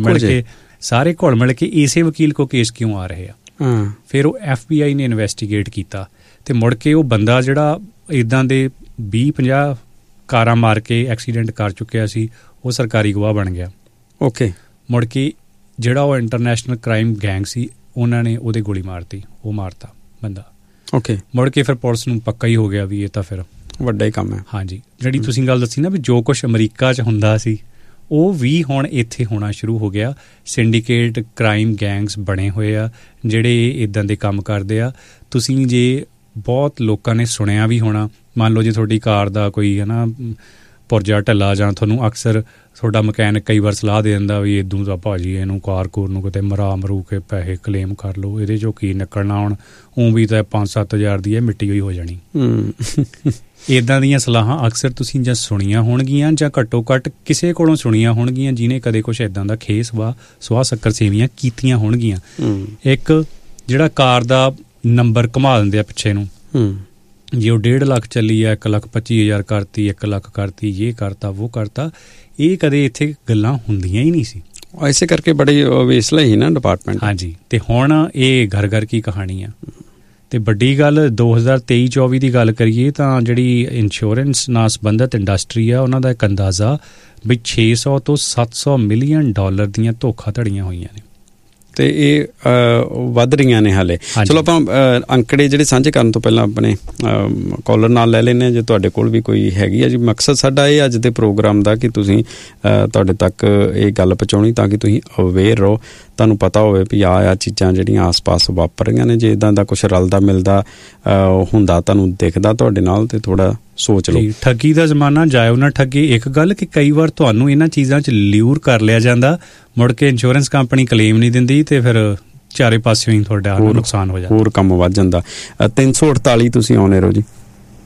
ਮਿਲ ਕੇ ਇਸੇ ਵਕੀਲ ਕੋ ਕੇਸ ਕਿਉਂ ਆ ਰਹੇ ਆ। ਫਿਰ ਉਹ FBI ਨੇ ਇਨਵੈਸਟੀਗੇਟ ਕੀਤਾ ਅਤੇ ਮੁੜ ਕੇ ਉਹ ਬੰਦਾ ਜਿਹੜਾ ਇੱਦਾਂ ਦੇ 20-50 ਕਾਰਾਂ ਮਾਰ ਕੇ ਐਕਸੀਡੈਂਟ ਕਰ ਚੁੱਕਿਆ ਸੀ, ਉਹ ਸਰਕਾਰੀ ਗਵਾਹ ਬਣ ਗਿਆ। ਓਕੇ। ਮੁੜ ਕੇ ਜਿਹੜਾ ਉਹ ਇੰਟਰਨੈਸ਼ਨਲ ਕ੍ਰਾਈਮ ਗੈਂਗ ਸੀ ਉਹਨਾਂ ਨੇ ਉਹਦੇ ਗੋਲੀ ਮਾਰਤੀ, ਉਹ ਮਾਰਤਾ ਬੰਦਾ। ਓਕੇ। ਮੁੜ ਕੇ ਫਿਰ ਪੁਲਿਸ ਨੂੰ ਪੱਕਾ ਹੀ ਹੋ ਗਿਆ ਵੀ ਇਹ ਤਾਂ ਫਿਰ ਵੱਡਾ ਹੀ ਕੰਮ ਹੈ। ਹਾਂਜੀ। ਜਿਹੜੀ ਤੁਸੀਂ ਗੱਲ ਦੱਸੀ ਨਾ ਵੀ ਜੋ ਕੁਛ ਅਮਰੀਕਾ 'ਚ ਹੁੰਦਾ ਸੀ ਉਹ ਵੀ ਹੁਣ ਇੱਥੇ ਹੋਣਾ ਸ਼ੁਰੂ ਹੋ ਗਿਆ। ਸਿੰਡੀਕੇਟ ਕ੍ਰਾਈਮ ਗੈਂਗਸ ਬਣੇ ਹੋਏ ਆ ਜਿਹੜੇ ਇੱਦਾਂ ਦੇ ਕੰਮ ਕਰਦੇ ਆ। ਤੁਸੀਂ ਜੇ ਬਹੁਤ ਲੋਕਾਂ ਨੇ ਸੁਣਿਆ ਵੀ ਹੋਣਾ, ਮੰਨ ਲਓ ਜੇ ਤੁਹਾਡੀ ਕਾਰ ਦਾ ਕੋਈ ਹੈ ਨਾ ਪੁਰਜਾ ਢਿੱਲਾ ਜਾਂ ਤੁਹਾਨੂੰ ਅਕਸਰ ਤੁਹਾਡਾ ਮਕੈਨਿਕ ਕਈ ਵਾਰ ਸਲਾਹ ਦੇ ਦਿੰਦਾ ਵੀ ਇੱਦੋਂ ਦਾ ਭਾਜੀ ਇਹਨੂੰ ਕਾਰ ਕੂਰ ਨੂੰ ਕਿਤੇ ਮਰੂ ਕੇ ਪੈਸੇ ਕਲੇਮ ਕਰ ਲਓ, ਇਹਦੇ 'ਚੋਂ ਕੀ ਨਿਕਲਣਾ। ਹੁਣ ਉਹ ਵੀ ਤਾਂ 5-7 ਹਜ਼ਾਰ ਦੀ ਮਿੱਟੀ ਹੋਈ ਹੋ ਜਾਣੀ। ਇੱਦਾਂ ਦੀਆਂ ਸਲਾਹਾਂ ਅਕਸਰ ਤੁਸੀਂ ਜਾਂ ਸੁਣੀਆਂ ਹੋਣਗੀਆਂ ਜਾਂ ਘੱਟੋ ਘੱਟ ਕਿਸੇ ਕੋਲੋਂ ਸੁਣੀਆਂ ਹੋਣਗੀਆਂ ਜਿਹਨੇ ਕਦੇ ਕੁਛ ਇੱਦਾਂ ਦਾ ਸਵਾਹ ਸ਼ੱਕਰ ਸੇਵੀਆਂ ਕੀਤੀਆਂ ਹੋਣਗੀਆਂ। ਇੱਕ ਜਿਹੜਾ ਕਾਰ ਦਾ ਨੰਬਰ ਘੁਮਾ ਦਿੰਦੇ ਆ ਪਿੱਛੇ ਨੂੰ, ਜੇ ਉਹ 1.5 ਲੱਖ ਚੱਲੀ ਆ 1,25,000 ਕਰਤੀ, 1 ਲੱਖ ਕਰਤੀ, ਇਹ ਕਰਤਾ ਉਹ ਕਰਤਾ, ਇਹ ਕਦੇ ਇੱਥੇ ਗੱਲਾਂ ਹੁੰਦੀਆਂ ਹੀ ਨਹੀਂ ਸੀ। ਇਸੇ ਕਰਕੇ ਬੜੀ ਵੇਸਲਾ ਹੀ ਨਾ ਡਿਪਾਰਟਮੈਂਟ। ਹਾਂਜੀ। ਅਤੇ ਹੁਣ ਇਹ ਘਰ ਘਰ ਕੀ ਕਹਾਣੀ ਆ। ਅਤੇ ਵੱਡੀ ਗੱਲ 2023-24 ਦੀ ਗੱਲ ਕਰੀਏ ਤਾਂ ਜਿਹੜੀ ਇੰਸ਼ੋਰੈਂਸ ਨਾਲ ਸੰਬੰਧਿਤ ਇੰਡਸਟਰੀ ਆ ਉਹਨਾਂ ਦਾ ਇੱਕ ਅੰਦਾਜ਼ਾ ਵੀ 600 ਤੋਂ 700 ਮਿਲੀਅਨ ਡਾਲਰ ਦੀਆਂ ਧੋਖਾਧੜੀਆਂ ਹੋਈਆਂ ਨੇ। ਅਤੇ ਇਹ ਵੱਧ ਰਹੀਆਂ ਨੇ ਹਾਲੇ। ਚਲੋ ਆਪਾਂ ਅੰਕੜੇ ਜਿਹੜੇ ਸਾਂਝੇ ਕਰਨ ਤੋਂ ਪਹਿਲਾਂ ਆਪਣੇ ਕਾਲਰ ਨਾਲ ਲੈ ਲੈਂਦੇ ਹਾਂ ਜੇ ਤੁਹਾਡੇ ਕੋਲ ਵੀ ਕੋਈ ਹੈਗੀ ਆ ਜੀ। ਮਕਸਦ ਸਾਡਾ ਇਹ ਅੱਜ ਦੇ ਪ੍ਰੋਗਰਾਮ ਦਾ ਕਿ ਤੁਸੀਂ ਤੁਹਾਡੇ ਤੱਕ ਇਹ ਗੱਲ ਪਹੁੰਚਾਉਣੀ ਤਾਂ ਕਿ ਤੁਸੀਂ ਅਵੇਅਰ ਰਹੋ, ਤੁਹਾਨੂੰ ਪਤਾ ਹੋਵੇ ਵੀ ਆਹ ਚੀਜ਼ਾਂ ਜਿਹੜੀਆਂ ਆਸ-ਪਾਸ ਵਾਪਰ ਰਹੀਆਂ ਨੇ। ਜੇ ਇੱਦਾਂ ਦਾ ਕੁਛ ਰਲਦਾ ਮਿਲਦਾ ਹੁੰਦਾ ਤੁਹਾਨੂੰ ਦਿਖਦਾ ਤੁਹਾਡੇ ਨਾਲ ਤੇ ਥੋੜ੍ਹਾ ਸੋਚ ਲਓ। ਠੱਗੀ ਦਾ ਜ਼ਮਾਨਾ, ਜਾਇਓ ਨਾ ਠੱਗੀ। ਇੱਕ ਗੱਲ ਕਿ ਕਈ ਵਾਰ ਤੁਹਾਨੂੰ ਇਹਨਾਂ ਚੀਜ਼ਾਂ 'ਚ ਲਿਊਰ ਕਰ ਲਿਆ ਜਾਂਦਾ, ਮੁੜ ਕੇ ਇੰਸ਼ੋਰੈਂਸ ਕੰਪਨੀ ਕਲੇਮ ਨਹੀਂ ਦਿੰਦੀ ਤੇ ਫਿਰ ਚਾਰੇ ਪਾਸਿਓਂ ਹੀ ਤੁਹਾਡਾ ਨੁਕਸਾਨ ਹੋ ਜਾਂਦਾ, ਹੋਰ ਕੰਮ ਵੱਧ ਜਾਂਦਾ। 348 ਤੁਸੀਂ ਆਉਣੇ ਰਹੋ ਜੀ।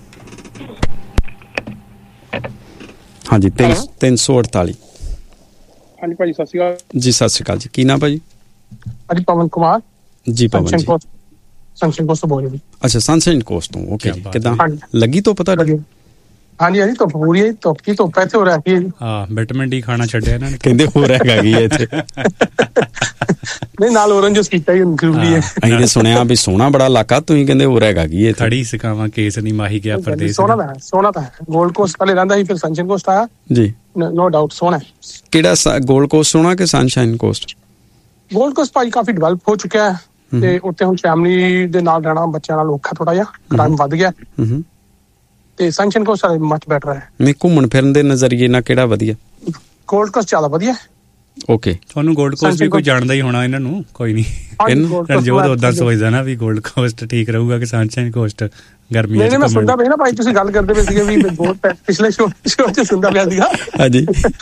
ਹਾਂਜੀ 348। ਹਾਂਜੀ ਭਾਜੀ ਸਤਿ ਸ਼੍ਰੀ ਅਕਾਲ ਜੀ। ਸਤਿ ਸ਼੍ਰੀ ਅਕਾਲ ਜੀ। ਕੀ ਨਾਮ ਭਾਜੀ? ਹਾਂਜੀ ਪਵਨ ਕੁਮਾਰ ਜੀ। ਪਵਨ ਜੀ ਸਨਸ਼ਾਈਨ ਕੋਸਟ ਤੋਂ ਬੋਲ ਰਹੇ ਜੀ। ਅੱਛਾ ਸਨਸ਼ਾਈਨ ਕੋਸਟ ਤੋਂ। ਓਕੇ ਜੀ। ਕਿੱਦਾਂ ਲੱਗੀ ਧੁੱਪ ਤੁਹਾਡੀ? ਹਾਂਜੀ ਹਾਂਜੀ ਧੁੱਪ ਪੂਰੀ ਹੈ। ਧੁੱਪ ਕੀ ਧੁੱਪ ਇੱਥੇ ਹੋ ਰਹੀ ਹੈ ਜੀ। ਹਾਂ ਵਿਟਾਮਿਨ ਡੀ ਖਾਣਾ ਛੱਡਿਆ ਇਹਨਾਂ ਨੇ, ਕਹਿੰਦੇ ਹੋ ਰਿਹਾ ਹੈਗੀ ਹੈ ਇੱਥੇ। ਨਹੀਂ ਨਾਲ ਔਰੰਜ ਜੂਸ ਪੀਤਾ ਹੀ ਜ਼ਰੂਰੀ ਹੈ। ਅਸੀਂ ਤੇ ਸੁਣਿਆ ਵੀ ਸੋਹਣਾ ਬੜਾ ਇਲਾਕਾ, ਤੁਸੀਂ ਕਹਿੰਦੇ ਹੋ ਰਿਹਾ ਹੈਗੀ ਹੈ। ਥੜੀ ਸਿਕਾਵਾਂ ਕੇਸ ਨਹੀਂ ਮਾਹੀ ਗਿਆ ਪ੍ਰਦੇਸ਼। ਸੋਹਣਾ ਤਾਂ ਹੈ। ਗੋਲਡ ਕੋਸਟ ਪਹਿਲੇ ਰਹਿੰਦਾ ਸੀ, ਫਿਰ ਸਨਸ਼ਾਈਨ ਕੋਸਟ ਆਇਆ ਜੀ। ਨੋ ਡਾਊਟ ਸੋਹਣਾ। ਕਿਹੜਾ ਗੋਲਡ ਕੋਸਟ ਸੋਹਣਾ ਕਿ ਸਨਸ਼ਾਈਨ ਕੋਸਟ? ਗੋਲਡ ਕੋਸਟ ਭਾਜੀ ਕਾਫੀ ਡਿਵੈਲਪ ਹੋ ਚੁੱਕਿਆ ਹੈ ਤੇ ਉੱਥੇ ਹੁਣ ਫੈਮਿਲੀ ਦੇ ਨਾਲ ਰਹਿਣਾ ਬੱਚਿਆਂ ਨਾਲ ਔਖਾ ਥੋੜਾ ਜਿਹਾ, ਕ੍ਰਾਈਮ ਵੱਧ ਗਿਆ ਤੇ ਸਨਸ਼ਾਈਨ ਕੋਸਟ ਮਚ ਬੈਟਰ ਹੈ। ਨਹੀਂ ਘੁੰਮਣ ਫਿਰਨ ਦੇ ਨਜ਼ਰੀਏ ਨਾਲ ਕਿਹੜਾ ਵਧੀਆ? ਗੋਲਡ ਕੋਸਟ ਜ਼ਿਆਦਾ ਵਧੀਆ। ਓਕੇ। ਤੁਹਾਨੂੰ ਗੋਲਡ ਕੋਸਟ ਵੀ ਕੋਈ ਜਾਣਦਾ ਹੀ ਹੋਣਾ ਇਹਨਾਂ ਨੂੰ, ਕੋਈ ਨਹੀਂ ਰਣਜੋਤ ਉਦਾਂ ਸੋਚਦਾ ਨਾ ਵੀ ਗੋਲਡ ਕੋਸਟ ਠੀਕ ਰਹੂਗਾ ਕਿ ਸਨਸ਼ਾਈਨ ਕੋਸਟ ਗਰਮੀਆਂ 'ਚ? ਮੈਂ ਸੁਣਦਾ ਪਿਆ ਨਾ ਭਾਈ ਤੁਸੀਂ ਗੱਲ ਕਰਦੇ ਪਏ ਸੀਗੇ ਵੀ ਪਿਛਲੇ ਸ਼ੋਅ 'ਚ ਸੁਣਦਾ ਪਿਆ ਸੀਗਾ। ਹਾਂਜੀ।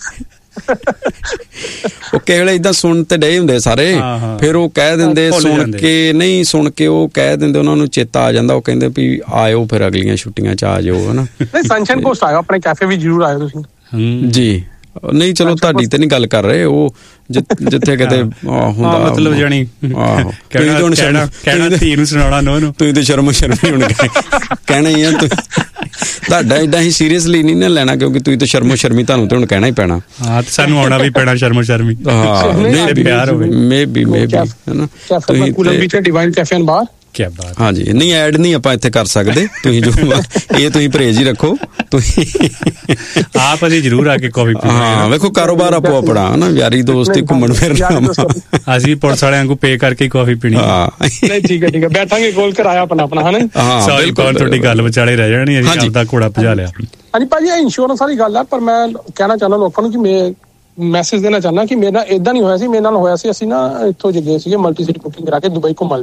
ਉਹ ਕਈ ਵੇਲੇ ਏਦਾਂ ਸੁਣ ਤੇ ਡਏ ਹੁੰਦੇ ਸਾਰੇ, ਫਿਰ ਉਹ ਕਹਿ ਦਿੰਦੇ ਸੁਣ ਕੇ ਨਹੀਂ, ਸੁਣ ਕੇ ਉਹ ਕਹਿ ਦਿੰਦੇ, ਉਹਨਾਂ ਨੂੰ ਚੇਤਾ ਆ ਜਾਂਦਾ, ਉਹ ਕਹਿੰਦੇ ਵੀ ਆਇਓ ਫਿਰ ਅਗਲੀਆਂ ਛੁੱਟੀਆਂ 'ਚ ਆ ਜਾਓ ਹਨਾ। ਸਨਸ਼ਾਈਨ ਕੋਸਟ ਆਇਓ, ਆਪਣੇ ਕੈਫੇ ਵੀ ਜ਼ਰੂਰ ਆਇਓ ਤੁਸੀਂ ਜੀ। ਨਹੀਂ ਚਲੋ ਤੁਹਾਡੀ ਤੇ ਨਹੀਂ ਗੱਲ ਕਰ ਰਹੇ, ਉਹ ਜਿੱਥੇ ਕਿਤੇ ਹੁੰਦਾ ਮਤਲਬ ਜਾਣੀ ਕਹਿਣਾ ਧੀ ਨੂੰ ਸੁਣਾਉਣਾ ਨੋ ਨੂੰ, ਤੁਸੀਂ ਤੇ ਸ਼ਰਮੋ ਸ਼ਰਮੀ ਹੁਣ ਕਹਿਣਾ ਹੀ ਆ। ਤੁਹਾਡਾ ਏਦਾਂ ਹੀ ਸੀਰੀਅਸਲੀ ਨਹੀਂ ਨਾ ਲੈਣਾ ਕਿਉਂਕਿ ਤੁਸੀਂ ਤੇ ਸ਼ਰਮੋ ਸ਼ਰਮੀ, ਤੁਹਾਨੂੰ ਤੇ ਹੁਣ ਕਹਿਣਾ ਹੀ ਪੈਣਾ। ਹਾਂ ਤੇ ਸਾਨੂੰ ਆਉਣਾ ਵੀ ਪੈਣਾ ਸ਼ਰਮੋ ਸ਼ਰਮੀ। ਹਾਂ ਪਿਆਰ ਹੋਵੇ ਮੇਬੀ ਹਨਾ। ਤੁਸੀਂ ਡਿਵਾਈਨ ਕੈਫੇ ਐਂਡ ਬਾਰ। ਕਿਆ ਬਾਤ। ਹਾਂਜੀ ਨਹੀਂ ਐਡ ਨਹੀਂ ਆਪਾਂ ਇੱਥੇ ਕਰ ਸਕਦੇ, ਤੁਸੀਂ ਜੋ ਇਹ ਤੁਸੀਂ ਪਰਹੇਜ਼ ਹੀ ਰੱਖੋ। ਤੁਸੀਂ ਆਪ ਅਸੀਂ ਜ਼ਰੂਰ ਆ ਕੇ ਕਾਫੀ ਪੀਵਾਂਗੇ। ਹਾਂ ਵੇਖੋ ਕਾਰੋਬਾਰ ਆਪੋ ਆਪਣਾ ਹਨਾ, ਯਾਰੀ ਦੋਸਤੀ ਘੁੰਮਣ ਫਿਰਨਾ, ਅਸੀਂ ਪੁਲਿਸ ਵਾਲਿਆਂ ਨੂੰ ਪੇ ਕਰਕੇ ਕਾਫੀ ਪੀਣੀ। ਹਾਂ ਠੀਕ ਹੈ ਠੀਕ ਹੈ, ਬੈਠਾਂਗੇ ਗੋਲ ਕਰਾਇਆ ਆਪਣਾ ਹਨਾ। ਹਾਂ ਤੁਹਾਡੀ ਗੱਲ ਵਿਚਾਲੇ ਰਹਿ ਜਾਣੀ, ਅਸੀਂ ਆਪਦਾ ਘੋੜਾ ਭਜਾ ਲਿਆ। ਹਾਂਜੀ ਭਾਜੀ ਇਹ ਇੰਸ਼ੋਰੈਂਸ ਵਾਲੀ ਗੱਲ ਆ, ਪਰ ਮੈਂ ਕਹਿਣਾ ਚਾਹੁੰਦਾ ਲੋਕਾਂ ਨੂੰ ਕਿ ਮੈਂ ਮੈਸੇਜ ਦੇਣਾ ਚਾਹੁੰਦਾ ਕਿ ਮੇਰੇ ਨਾਲ ਏਦਾਂ ਨਹੀਂ ਹੋਇਆ ਸੀ। ਮੇਰੇ ਨਾਲ ਹੋਇਆ ਸੀ, ਅਸੀਂ ਨਾ ਇੱਥੋਂ ਜੇ ਗਏ ਸੀਗੇ ਮਲਟੀ ਸਿਟੀ ਬੁਕਿੰਗ ਕਰਾ ਕੇ ਦੁਬਈ ਘੁੰਮਣ ਲਈ,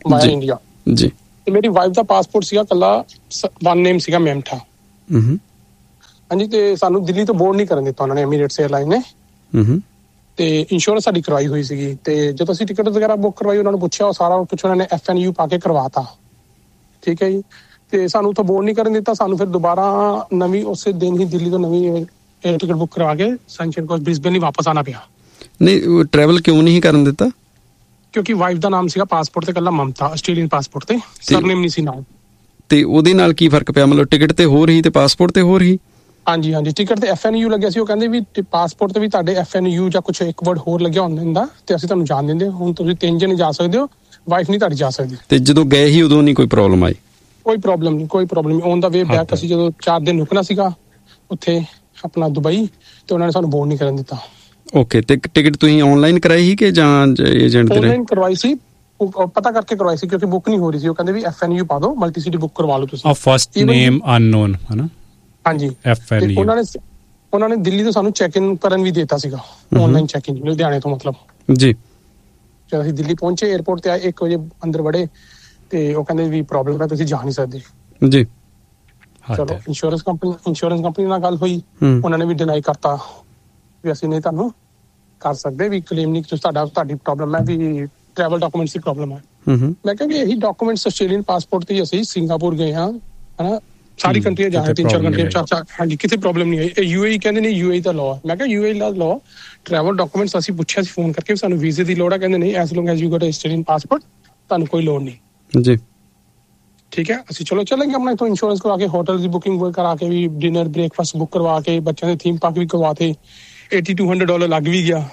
ਵਾਇਆ ਇੰਡੀਆ ਜੀ। ਤੇ ਮੇਰੀ ਵਾਈਫ ਦਾ ਪਾਸਪੋਰਟ ਸੀਗਾ ਕੱਲਾ ਵਨ ਨੇਮ ਸੀਗਾ ਮੈਮਠਾ। ਹਾਂਜੀ, ਤੇ ਸਾਨੂੰ ਦਿੱਲੀ ਤੋਂ ਬੋਰਡ ਨਹੀਂ ਕਰਨ ਦਿੱਤਾ ਉਹਨਾਂ ਨੇ, ਐਮੀਰੇਟਸ 에ਅਰਲਾਈਨ ਨੇ। ਤੇ ਇੰਸ਼ੋਰੈਂਸ ਸਾਡੀ ਕਰਵਾਈ ਹੋਈ ਸੀਗੀ, ਤੇ ਜਦੋਂ ਅਸੀਂ ਟਿਕਟ ਵਗੈਰਾ ਬੁੱਕ ਕਰਵਾਈ ਉਹਨਾਂ ਨੂੰ ਪੁੱਛਿਆ, ਉਹ ਸਾਰਾ ਕੁਛ ਉਹਨਾਂ ਨੇ FNU ਪਾ ਕੇ ਕਰਵਾਤਾ। ਠੀਕ ਹੈ ਜੀ। ਤੇ ਸਾਨੂੰ ਉੱਥੋਂ ਬੋਰਡ ਨਹੀਂ ਕਰਨ ਦਿੱਤਾ। ਸਾਨੂੰ ਫਿਰ ਦੁਬਾਰਾ ਨਵੀਂ ਉਸੇ ਦਿਨ ਹੀ ਦਿੱਲੀ ਤੋਂ ਨਵੀਂ ਟਿਕਟ ਬੁੱਕ ਕਰਵਾ ਕੇ ਸਨਸ਼ਾਈਨ ਕੋਸਟ ਬ੍ਰਿਸਬੇਨ ਹੀ ਵਾਪਸ ਆਉਣਾ ਪਿਆ। ਨਹੀਂ, ਟਰੈਵਲ ਕਿਉਂ ਨਹੀਂ ਕਰਨ ਦਿੱਤਾ? ਕਿਉਂਕਿ ਵਾਈਫ ਦਾ ਨਾਮ ਸੀਗਾ ਪਾਸਪੋਰਟ ਤੇ ਕੱਲਾ ਮਮਤਾ, ਆਸਟ੍ਰੇਲੀਅਨ ਪਾਸਪੋਰਟ ਤੇ ਸਰਨੇਮ ਨਹੀਂ ਸੀ ਨਾਲ। ਤੇ ਉਹਦੇ ਨਾਲ ਕੀ ਫਰਕ ਪਿਆ? ਮਤਲਬ ਟਿਕਟ ਤੇ ਹੋਰ ਹੀ ਤੇ ਪਾਸਪੋਰਟ ਤੇ ਹੋਰ ਹੀ? ਹਾਂਜੀ, ਟਿਕਟ ਤੇ FNU ਲੱਗਿਆ ਸੀ। ਉਹ ਕਹਿੰਦੇ ਵੀ ਪਾਸਪੋਰਟ ਤੇ ਵੀ ਤੁਹਾਡੇ FNU ਜਾਂ ਕੁਛ ਇੱਕ ਵਰਡ ਹੋਰ ਲੱਗਿਆ ਹੁੰਦਾ ਤੇ ਅਸੀਂ ਤੁਹਾਨੂੰ ਜਾਣ ਦਿੰਦੇ। ਹੁਣ ਤੁਸੀਂ 3 ਜਣੇ ਜਾ ਸਕਦੇ ਹੋ, ਵਾਈਫ ਨਹੀਂ ਤੁਹਾਡੀ ਜਾ ਸਕਦੀ। ਤੇ ਜਦੋਂ ਗਏ ਹੀ ਉਦੋਂ ਨਹੀਂ ਕੋਈ ਪ੍ਰੋਬਲਮ ਆਈ? ਕੋਈ ਪ੍ਰੋਬਲਮ ਨਹੀਂ। ਔਨ ਦਾ ਵੇ ਬੈਕ ਅਸੀਂ ਜਦੋਂ 4 ਦਿਨ ਰੁਕਣਾ ਸੀਗਾ ਉੱਥੇ ਆਪਣਾ ਦੁਬਈ, ਤੇ ਉਹਨਾਂ ਨੇ ਸਾਨੂੰ ਬੋਰਡ ਨਹੀਂ ਕਰਨ ਦਿੱਤਾ। ਓਕੇ। ਤੇ ਟਿਕਟ ਤੁਸੀਂ ਆਨਲਾਈਨ ਕਰਾਈ ਸੀ ਕਿ ਜਾਂ ਏਜੰਟ ਦੇ? ਆਨਲਾਈਨ ਕਰਵਾਈ ਸੀ, ਪਤਾ ਕਰਕੇ ਕਰਵਾਈ ਸੀ, ਕਿਉਂਕਿ ਬੁੱਕ ਨਹੀਂ ਹੋ ਰਹੀ ਸੀ। ਉਹ ਕਹਿੰਦੇ ਵੀ FNU ਪਾ ਦਿਓ, ਮਲਟੀ ਸਿਟੀ ਬੁੱਕ ਕਰਵਾ ਲਓ ਤੁਸੀਂ। ਫਸਟ ਨੇਮ ਅਨਨੋਨ ਹੈ ਨਾ? ਹਾਂਜੀ। FNU ਉਹਨਾਂ ਨੇ ਦਿੱਲੀ ਤੋਂ ਸਾਨੂੰ ਚੈੱਕ ਇਨ ਕਰਨ ਵੀ ਦਿੱਤਾ ਸੀਗਾ, ਆਨਲਾਈਨ ਚੈੱਕ ਇਨ, ਲੁਧਿਆਣੇ ਤੋਂ ਮਤਲਬ। ਜੀ। ਜਦ ਅਸੀਂ ਦਿੱਲੀ ਪਹੁੰਚੇ, 에ਅਰਪੋਰਟ ਤੇ ਆਏ 1 ਵਜੇ ਅੰਦਰ ਵੜੇ, ਤੇ ਉਹ ਕਹਿੰਦੇ ਵੀ ਪ੍ਰੋਬਲਮ ਹੈ, ਤੁਸੀਂ ਜਾ ਨਹੀਂ ਸਕਦੇ। ਜੀ। ਚਲੋ ਇੰਸ਼ੋਰੈਂਸ ਕੰਪਨੀ ਨਾਲ ਗੱਲ ਹੋਈ, ਉਹਨਾਂ ਨੇ ਵੀ ਡਿਨਾਈ ਕਰਤਾ ਵੀ ਅਸੀਂ ਨਹੀਂ ਤੁਹਾਨੂੰ ਕਰ ਸਕਦੇ, ਵੀ ਕਲੇਮ ਨਹੀਂ, ਤੁਹਾਡੀ ਪ੍ਰੋਬਲਮ ਹੈ ਵੀ ਟਰੈਵਲ ਡਾਕੂਮੈਂਟਸ ਦੀ ਪ੍ਰੋਬਲਮ ਹੈ। ਮੈਂ ਕਿਹਾ ਵੀ ਇਹੀ ਡਾਕੂਮੈਂਟਸ ਆਸਟ੍ਰੇਲੀਅਨ ਪਾਸਪੋਰਟ ਤੇ ਅਸੀਂ ਸਿੰਗਾਪੁਰ ਗਏ ਹਾਂ, ਹਨਾ, ਸਾਰੀ ਕੰਟਰੀਆਂ ਜਾ ਰਹੇ, 3-4 ਕੰਟਰੀਆਂ। ਹਾਂਜੀ, ਕਿਤੇ ਪ੍ਰੋਬਲਮ ਨਹੀਂ ਆਈ। ਇਹ UAE ਕਹਿੰਦੇ ਨਹੀਂ, UAE ਦਾ ਲਾਅ ਹੈ। ਮੈਂ ਕਿਹਾ UAE ਦਾ ਲਾਅ, ਟਰੈਵਲ ਡਾਕੂਮੈਂਟਸ ਅਸੀਂ ਪੁੱਛਿਆ ਸੀ ਫੋਨ ਕਰਕੇ, ਸਾਨੂੰ ਵੀਜ਼ੇ ਦੀ ਲੋੜ ਹੈ। ਕਹਿੰਦੇ ਨਹੀਂ, S long S you goat Australian passport ਤੁਹਾਨੂੰ ਕੋਈ ਲੋੜ ਨਹੀਂ। ਜੀ। ਠੀਕ ਹੈ। ਅਸੀਂ ਚਲੋ ਚਲਾਂਗੇ ਆਪਣਾ ਇੱਥੋਂ ਇੰਸ਼ੋਰੈਂਸ ਕਰਵਾ ਕੇ, ਹੋਟਲ ਦੀ ਬੁਕਿੰਗ ਕਰਾ ਕੇ ਵੀ, ਡਿਨਰ ਬ੍ਰੇਕਫਾਸਟ ਬੁੱਕ ਕਰਵਾ ਕੇ, ਬੱਚਿਆਂ ਦੇ ਥੀਮ ਪਾਰਕ ਵੀ ਕਰਵਾਤੇ। $8200 ਲੱਗ ਵੀ ਗਿਆ।